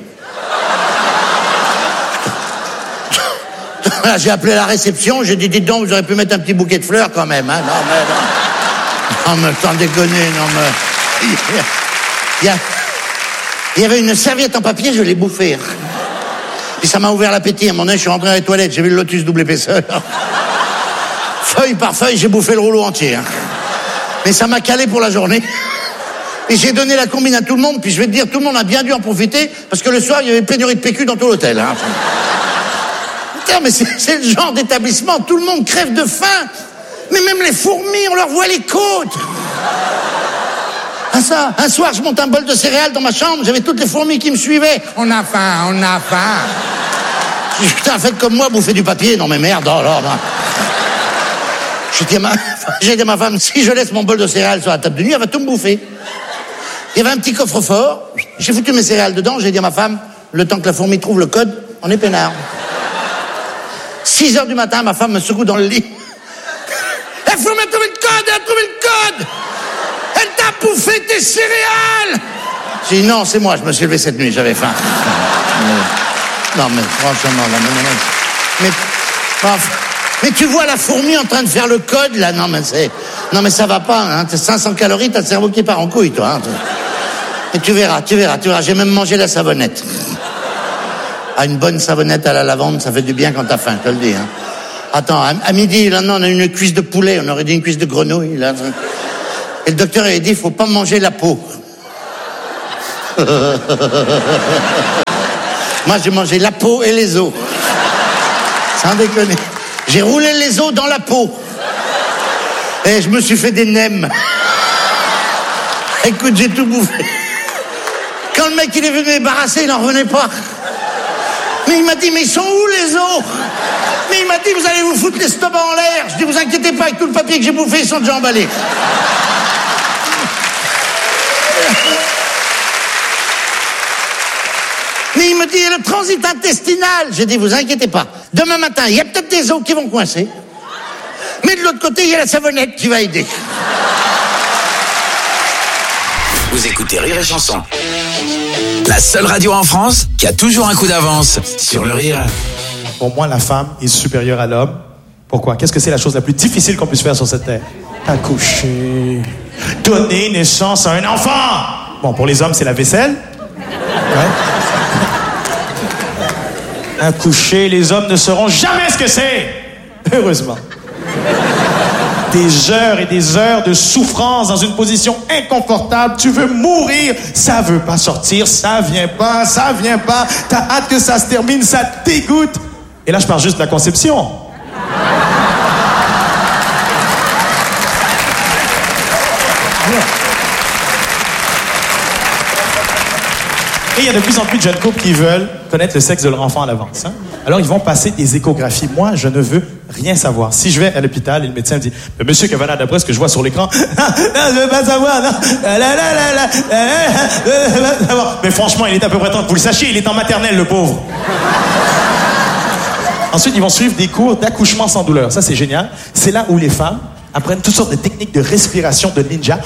Là, j'ai appelé la réception, j'ai dit, dites donc, vous auriez pu mettre un petit bouquet de fleurs quand même, hein. Non, mais non. Non, mais sans déconner, non, mais... Il y avait une serviette en papier, je l'ai bouffée. Puis ça m'a ouvert l'appétit. À un moment donné, je suis rentré dans les toilettes, j'ai vu le Lotus double épaisseur. Feuille par feuille, j'ai bouffé le rouleau entier. Hein. Mais ça m'a calé pour la journée. Et j'ai donné la combine à tout le monde, puis je vais te dire, tout le monde a bien dû en profiter, parce que le soir, il y avait pénurie de PQ dans tout l'hôtel. Hein. Putain, mais c'est le genre d'établissement, tout le monde crève de faim. Mais même les fourmis, on leur voit les côtes. Ah ça, un soir, je monte un bol de céréales dans ma chambre, j'avais toutes les fourmis qui me suivaient. On a faim, on a faim. Je dis, putain, faites comme moi, bouffez du papier. Non mais merde, oh là là. J'ai dit à ma femme, si je laisse mon bol de céréales sur la table de nuit, elle va tout me bouffer. Il y avait un petit coffre-fort, j'ai foutu mes céréales dedans, j'ai dit à ma femme, le temps que la fourmi trouve le code, on est peinard. 6h du matin, ma femme me secoue dans le lit. La fourmi a trouvé le code, elle a trouvé le code. Elle t'a bouffé tes céréales. J'ai dit non, c'est moi, je me suis levé cette nuit, j'avais faim. Non mais franchement, mais tu vois la fourmi en train de faire le code là, non mais ça va pas, hein. T'as 500 calories, t'as le cerveau qui part en couille, toi. Hein. Et tu verras, j'ai même mangé la savonnette. Ah, une bonne savonnette à la lavande, ça fait du bien quand t'as faim, je te le dis. Hein. Attends, à midi, là, non, on a une cuisse de poulet, on aurait dit une cuisse de grenouille, là. Et le docteur, il a dit, il faut pas manger la peau. Moi, j'ai mangé la peau et les os. Sans déconner. J'ai roulé les os dans la peau. Et je me suis fait des nems. Écoute, j'ai tout bouffé. Quand le mec, il est venu débarrasser, il n'en revenait pas. Mais il m'a dit, mais ils sont où les os? Mais il m'a dit, vous allez vous foutre l'estomac en l'air. Je dis, vous inquiétez pas, avec tout le papier que j'ai bouffé, ils sont déjà emballés. Mais il me dit, le transit intestinal. J'ai dit, vous inquiétez pas. Demain matin, il y a peut-être des os qui vont coincer. Mais de l'autre côté, il y a la savonnette qui va aider. Vous écoutez Rire et Chanson. La seule radio en France qui a toujours un coup d'avance sur le rire. Pour moi, la femme est supérieure à l'homme. Pourquoi? Qu'est-ce que c'est la chose la plus difficile qu'on puisse faire sur cette terre? Accoucher. Donner naissance à un enfant. Bon, pour les hommes, c'est la vaisselle. Ouais. Accoucher, les hommes ne sauront jamais ce que c'est. Heureusement. Des heures et des heures de souffrance dans une position inconfortable. Tu veux mourir, ça veut pas sortir, ça vient pas. T'as hâte que ça se termine, ça te dégoûte. Et là, je parle juste de la conception. Et il y a de plus en plus de jeunes couples qui veulent connaître le sexe de leur enfant à l'avance. Hein? Alors, ils vont passer des échographies. Moi, je ne veux rien savoir. Si je vais à l'hôpital et le médecin me dit « Monsieur Cavana, d'après ce que je vois sur l'écran, non, je veux pas savoir, non. Mais franchement, il est à peu près temps que vous le sachiez, il est en maternelle, le pauvre. » Ensuite, ils vont suivre des cours d'accouchement sans douleur. Ça, c'est génial. C'est là où les femmes apprennent toutes sortes de techniques de respiration de ninja.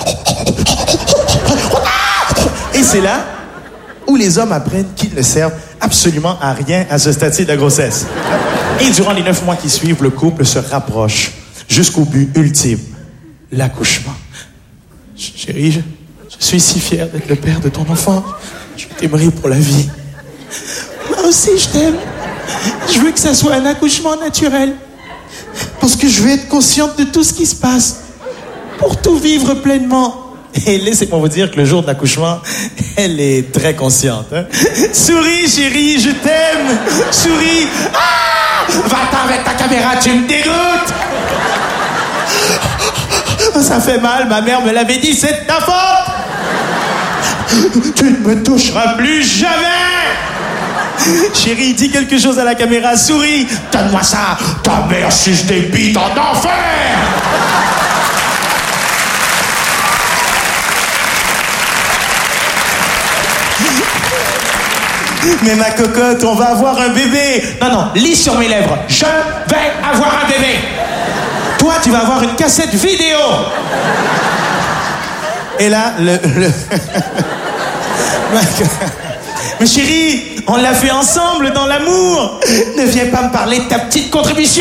Et c'est là où les hommes apprennent qu'ils ne servent absolument à rien à ce stade de la grossesse. Et durant les 9 mois qui suivent, le couple se rapproche jusqu'au but ultime, l'accouchement. Chérie, je suis si fier d'être le père de ton enfant. Je t'aimerai pour la vie. Moi aussi, je t'aime. Je veux que ça soit un accouchement naturel. Parce que je veux être consciente de tout ce qui se passe. Pour tout vivre pleinement. Et laissez-moi vous dire que le jour de l'accouchement, elle est très consciente. Hein? Souris, chérie, je t'aime. Souris. Ah! Va-t'en avec ta caméra, tu me dégoûtes. Ça fait mal, ma mère me l'avait dit, c'est de ta faute. Tu ne me toucheras plus jamais. Chérie, dis quelque chose à la caméra, souris. Donne-moi ça. Ta mère suce des bites en enfer. Mais ma cocotte, on va avoir un bébé. Non, lis sur mes lèvres. Je vais avoir un bébé. Toi, tu vas avoir une cassette vidéo. Et là, Mais chérie, on l'a fait ensemble dans l'amour. Ne viens pas me parler de ta petite contribution.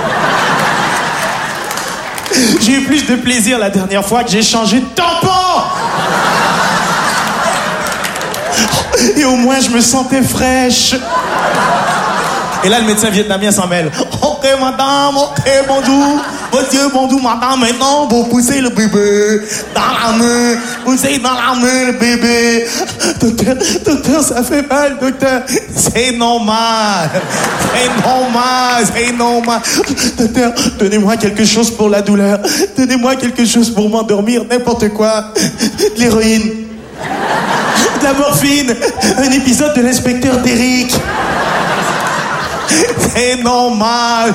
J'ai eu plus de plaisir la dernière fois que j'ai changé de tampon. Et au moins, je me sentais fraîche. Et là, le médecin vietnamien s'en mêle. Ok, madame, ok, bonjour. Monsieur, bonjour, madame. Maintenant, vous poussez le bébé dans la main. Poussez dans la main le bébé. Docteur, ça fait mal, docteur. C'est normal. C'est normal. Docteur, donnez-moi quelque chose pour la douleur. Donnez-moi quelque chose pour m'endormir. N'importe quoi. De l'héroïne. De la morphine. Un épisode de l'inspecteur Derrick. C'est normal.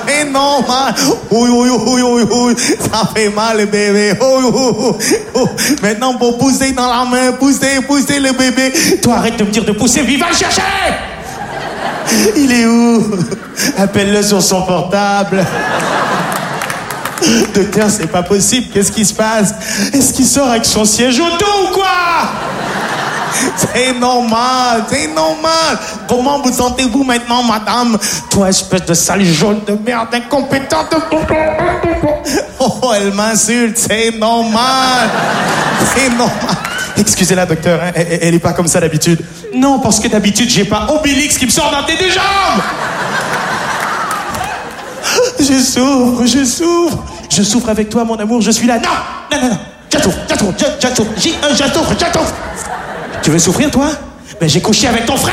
Oui. Ça fait mal, le bébé. Maintenant, pour pousser dans la main, pousser le bébé. Toi, arrête de me dire de pousser, puis va le chercher. Il est où? Appelle-le sur son portable. Docteur, c'est pas possible. Qu'est-ce qui se passe? Est-ce qu'il sort avec son siège auto ou quoi? C'est normal. Comment vous sentez-vous maintenant, madame? Toi, espèce de sale jaune de merde, incompétente. Oh, elle m'insulte. C'est normal. Excusez-la, docteur, hein? Elle est pas comme ça d'habitude. Non, parce que d'habitude, j'ai pas Obélix qui me sort dans tes deux jambes. Je souffre. Je souffre avec toi, mon amour, je suis là. Non. J'attends. J'attends. Tu veux souffrir, toi? Ben, j'ai couché avec ton frère.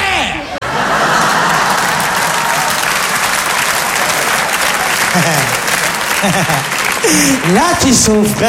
Là, tu souffres.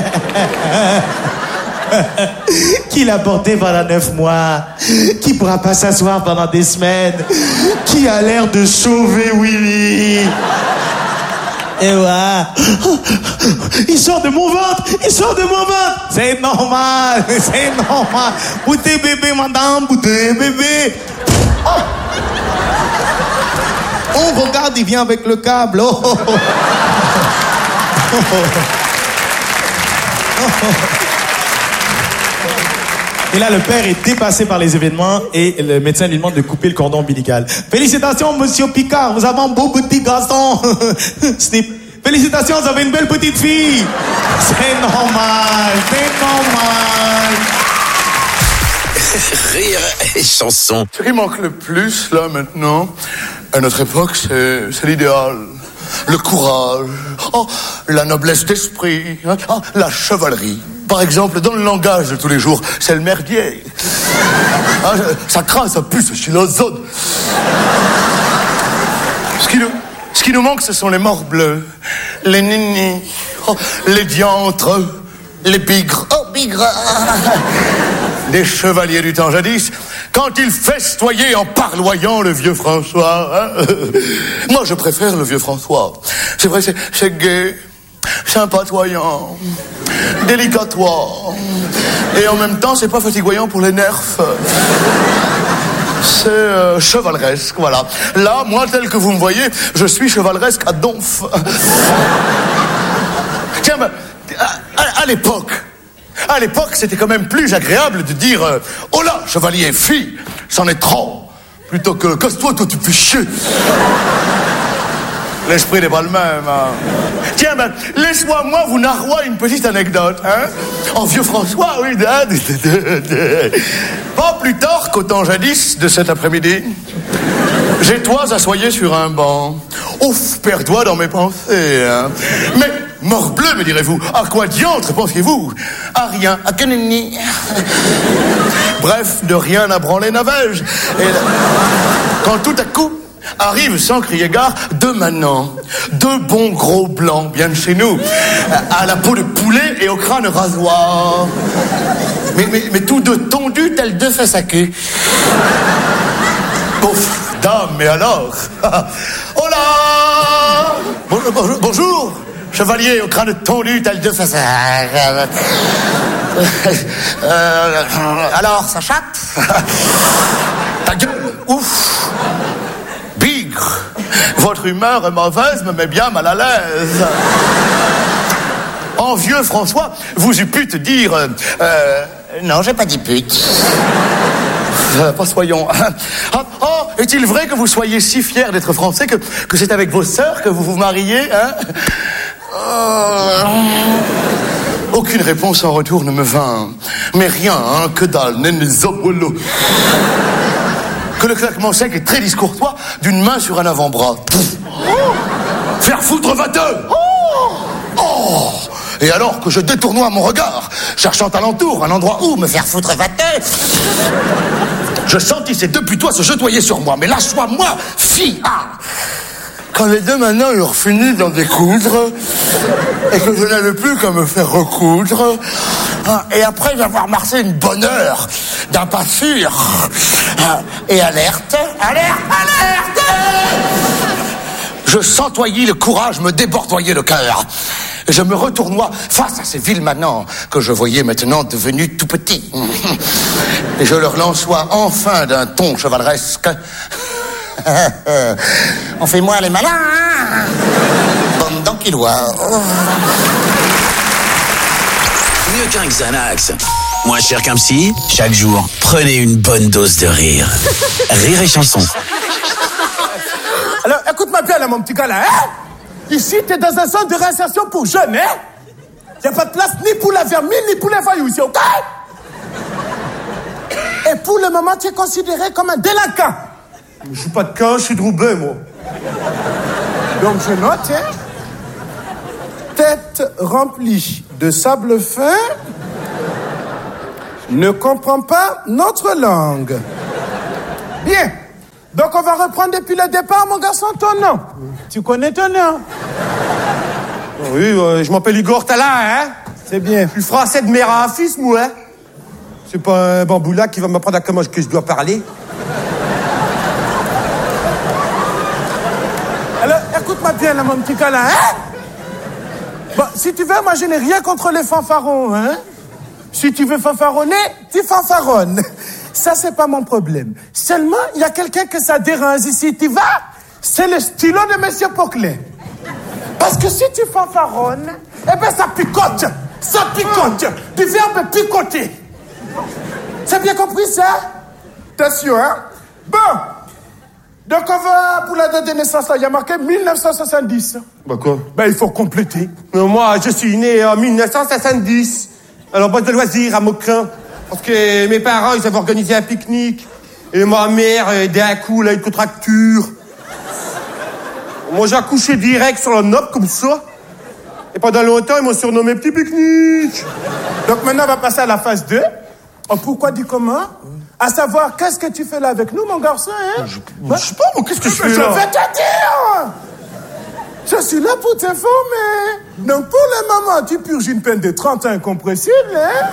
Qui l'a porté pendant 9 mois, qui pourra pas s'asseoir pendant des semaines, qui a l'air de sauver Willy. Et ouais. Il sort de mon ventre. C'est normal. Bouté bébé, madame, bouté bébé. Oh. On regarde, il vient avec le câble. Oh. Et là, le père est dépassé par les événements et le médecin lui demande de couper le cordon ombilical. Félicitations, monsieur Picard, vous avez un beau petit garçon. Félicitations, vous avez une belle petite fille. C'est normal. Rire et chanson. Ce qui manque le plus, là, maintenant, à notre époque, c'est l'idéal. Le courage, la noblesse d'esprit, la chevalerie. Par exemple, dans le langage de tous les jours, c'est le merdier. Ça craint, ça pue, c'est chilozone. Ce qui nous manque, ce sont les morts bleus, les ninis, les diantres, les bigres. Oh, bigres. Des chevaliers du temps jadis, quand ils festoyaient en parloyant le vieux François. Moi, je préfère le vieux François. C'est vrai, c'est gai, sympatoyant, délicatoire. Et en même temps, c'est pas fatigoyant pour les nerfs. C'est chevaleresque, voilà. Là, moi, tel que vous me voyez, je suis chevaleresque à donf. Tiens, à l'époque, c'était quand même plus agréable de dire oh là, chevalier, fille, c'en est trop, plutôt que casse-toi, toi tu fais chier. L'esprit n'est pas le même. Hein. Tiens, laisse-moi, vous narrois une petite anecdote. Hein. En vieux François, oui. Pas plus tard qu'au temps jadis de cet après-midi, j'étois assoyé sur un banc. Ouf, perdois dans mes pensées. Hein. Mais, morbleu, me direz-vous, à quoi diantre pensiez-vous? À rien, à Kenini. Bref, de rien à branler navège. Et là, quand tout à coup, arrive sans crier gare deux manants, deux bons gros blancs, bien de chez nous, à la peau de poulet et au crâne rasoir. Mais tous deux tondus tels deux fesses à queue. Ouf, dame, mais alors? Oh là! Bonjour, chevalier au crâne tondu tel deux fesses à alors, ça chatte? Ta gueule, ouf! Bigre, votre humeur est mauvaise, me met bien mal à l'aise. En vieux François, vous eût pu te dire... non, j'ai pas dit pute. Pas soyons. Est-il vrai que vous soyez si fiers d'être français que c'est avec vos sœurs que vous vous mariez, hein? Aucune réponse en retour ne me vint. Mais rien, hein, que dalle, nenezobolo. Que le claquement sec est très discourtois d'une main sur un avant-bras. Faire foutre vateux. Et alors que je détournois mon regard, cherchant alentour un endroit où me faire foutre vateux, je sentis ces deux putois se chatoyer sur moi. Mais lâche-moi, moi, fille. Quand les deux manants eurent fini d'en découdre, et que je n'avais plus qu'à me faire recoudre, et après avoir marché une bonne heure, d'un pas sûr, et alerte, je sentoyais le courage me débordoyer le cœur. Je me retournois face à ces vils manants que je voyais maintenant devenus tout petits. Et je leur lançois enfin d'un ton chevaleresque. On fait moins les malins, hein? Bande d'enquilois. Mieux qu'un Xanax. Moins cher qu'un psy, chaque jour, prenez une bonne dose de rire. Rire et chanson. Alors, écoute-moi bien là, mon petit gars là, hein? Ici, t'es dans un centre de réinsertion pour jeunes, hein? Y'a pas de place ni pour la vermine, ni pour les voyous ici, ok? Et pour le moment, tu es considéré comme un délinquant. Je suis pas de camp, je suis de Roubaix, moi. Donc je note, hein. Tête remplie de sable fin, ne comprend pas notre langue. Bien. Donc on va reprendre depuis le départ, mon garçon, ton nom. Tu connais ton nom? Oui, je m'appelle Igor Tala, hein. C'est bien. Je suis français de mère à fils, moi, hein. C'est pas un bamboula qui va m'apprendre à comment que je dois parler. Alors, écoute-moi bien, là, mon petit câlin, hein? Bon, si tu veux, moi, je n'ai rien contre les fanfarons, hein? Si tu veux fanfaronner, tu fanfaronnes. Ça, c'est pas mon problème. Seulement, il y a quelqu'un que ça dérange ici. Tu vas? C'est le stylo de Monsieur Poquelin. Parce que si tu fanfaronnes, eh ben, ça picote. Ça picote. Du verbe picoter. C'est bien compris, ça? T'es sûr, hein? Bon. Donc, on va, pour la date de naissance, là, il y a marqué 1970. Bah quoi? Ben, il faut compléter. Mais moi, je suis né en 1970. Alors, boîte de loisirs à Maucrin. Parce que mes parents, ils avaient organisé un pique-nique. Et ma mère, d'un coup, là, une contracture. Moi, j'ai accouché direct sur la nope, comme ça. Et pendant longtemps, ils m'ont surnommé Petit Pique-nique. Donc, maintenant, on va passer à la phase 2. Oh, pourquoi dit comment? À savoir, qu'est-ce que tu fais là avec nous, mon garçon, hein? Je sais pas, moi, qu'est-ce que je fais là? Je vais te dire! Je suis là pour t'informer. Donc, pour le moment, tu purges une peine de 30 ans incompressible, hein?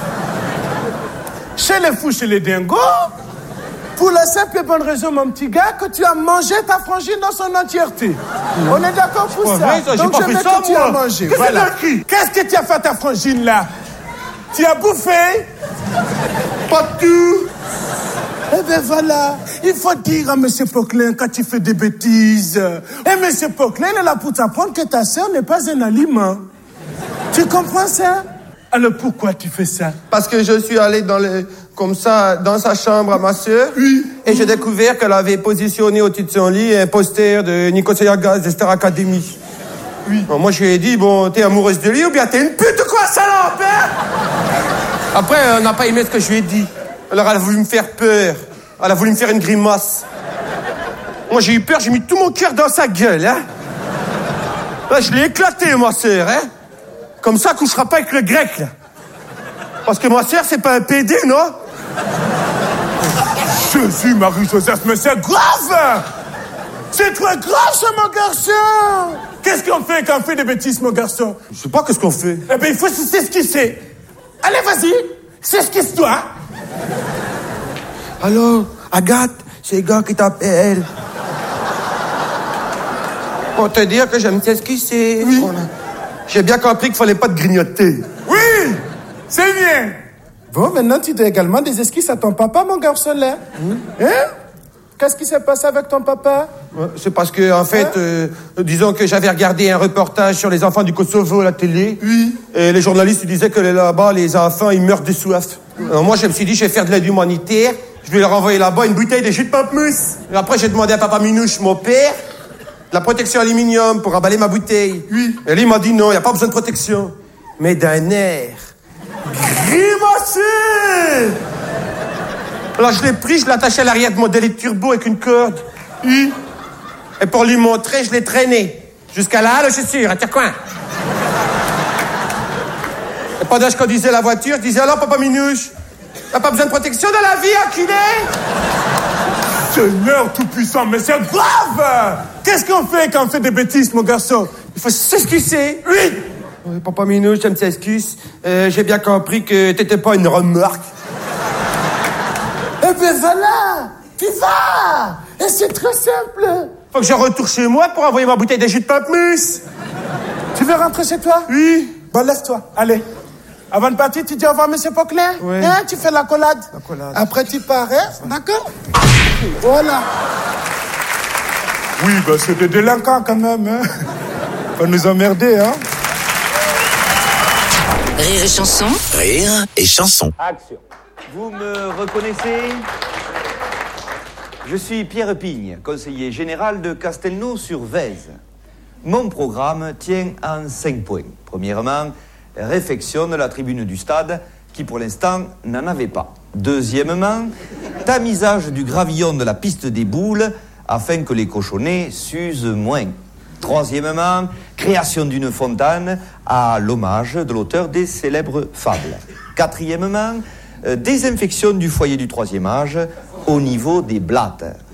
Chez les fous, chez les dingos. Pour la simple et bonne raison, mon petit gars, que tu as mangé ta frangine dans son entièreté. On est d'accord pour ça? Vrai, ça? Donc, j'ai pas fait ça, que tu as mangé. Voilà. Qu'est-ce que tu as fait à ta frangine, là? Tu as bouffé? Pas tout. Eh ben voilà, il faut dire à Monsieur Poquelin quand tu fais des bêtises. Et Monsieur Poquelin est là pour t'apprendre que ta sœur n'est pas un aliment. Tu comprends ça? Alors pourquoi tu fais ça? Parce que je suis allé comme ça, dans sa chambre à ma sœur. Oui. Et j'ai découvert qu'elle avait positionné au-dessus de son lit un poster de Nicolas Gaz de Star Academy. Oui. Bon, moi, je lui ai dit, bon, t'es amoureuse de lui ou bien t'es une pute ou quoi, salope, hein? Après, on n'a pas aimé ce que je lui ai dit. Alors, elle a voulu me faire peur. Elle a voulu me faire une grimace. Moi, j'ai eu peur, j'ai mis tout mon cœur dans sa gueule, hein? Là, je l'ai éclaté, ma sœur, hein? Comme ça, couchera pas avec le grec, là. Parce que ma sœur, c'est pas un PD, non? Jésus, Marie-Joseph, mais c'est grave! C'est très grave, ça, mon garçon! Qu'est-ce qu'on fait quand on fait des bêtises, mon garçon? Je sais pas qu'est-ce qu'on fait. Eh ben, il faut s'esquisser. Allez, vas-y, s'esquisse-toi. Allô, Agathe, c'est le gars qui t'appelle. Pour te dire que j'aime s'esquisser. Oui. Voilà. J'ai bien compris qu'il fallait pas te grignoter. Oui, c'est bien. Bon, maintenant, tu dois également des esquisses à ton papa, mon garçon, là. Hein? Qu'est-ce qui s'est passé avec ton papa? C'est parce que, en fait, disons que j'avais regardé un reportage sur les enfants du Kosovo à la télé. Oui. Et les journalistes disaient que là-bas, les enfants, ils meurent de soif. Alors moi, je me suis dit, je vais faire de l'aide humanitaire. Je vais leur envoyer là-bas une bouteille de jus de pamplemousse. Et après, j'ai demandé à papa Minouche, mon père, la protection aluminium pour emballer ma bouteille. Oui. Et lui, il m'a dit non, il n'y a pas besoin de protection. Mais d'un air grimacé. Alors je l'ai pris, je l'ai attaché à l'arrière de mon délit de turbo avec une corde. Oui. Et pour lui montrer, je l'ai traîné. Jusqu'à là, je suis sûr, à Tiens-Coin. Et pendant que je conduisais la voiture, je disais, alors, papa Minouche, t'as pas besoin de protection dans la vie, enculé? Seigneur tout-puissant, mais c'est grave! Qu'est-ce qu'on fait quand on fait des bêtises, mon garçon? Il faut s'excuser. Oui! Oui, papa Minouche, je m'excuse. J'ai bien compris que t'étais pas une remorque. Eh ben voilà! Tu vas! Et c'est très simple! Faut que je retourne chez moi pour envoyer ma bouteille de jus de pamplemousse. Tu veux rentrer chez toi? Oui. Bon, lève-toi, allez. Avant de partir, tu dis au revoir, monsieur Poquelin? Oui. Hein, tu fais l'accolade. L'accolade. Après, tu pars, hein? D'accord? Voilà. Oui, ben c'est des délinquants quand même, hein? Faut nous emmerder, hein? Rire et chanson. Rire et chanson. Action. Vous me reconnaissez? Je suis Pierre Pigne, conseiller général de Castelnau-sur-Vèze. Mon programme tient en 5 points. Premièrement, réfection de la tribune du stade, qui pour l'instant n'en avait pas. Deuxièmement, tamisage du gravillon de la piste des boules, afin que les cochonnets s'usent moins. Troisièmement, création d'une fontaine à l'hommage de l'auteur des célèbres fables. Quatrièmement, désinfection du foyer du troisième âge au niveau des blattes.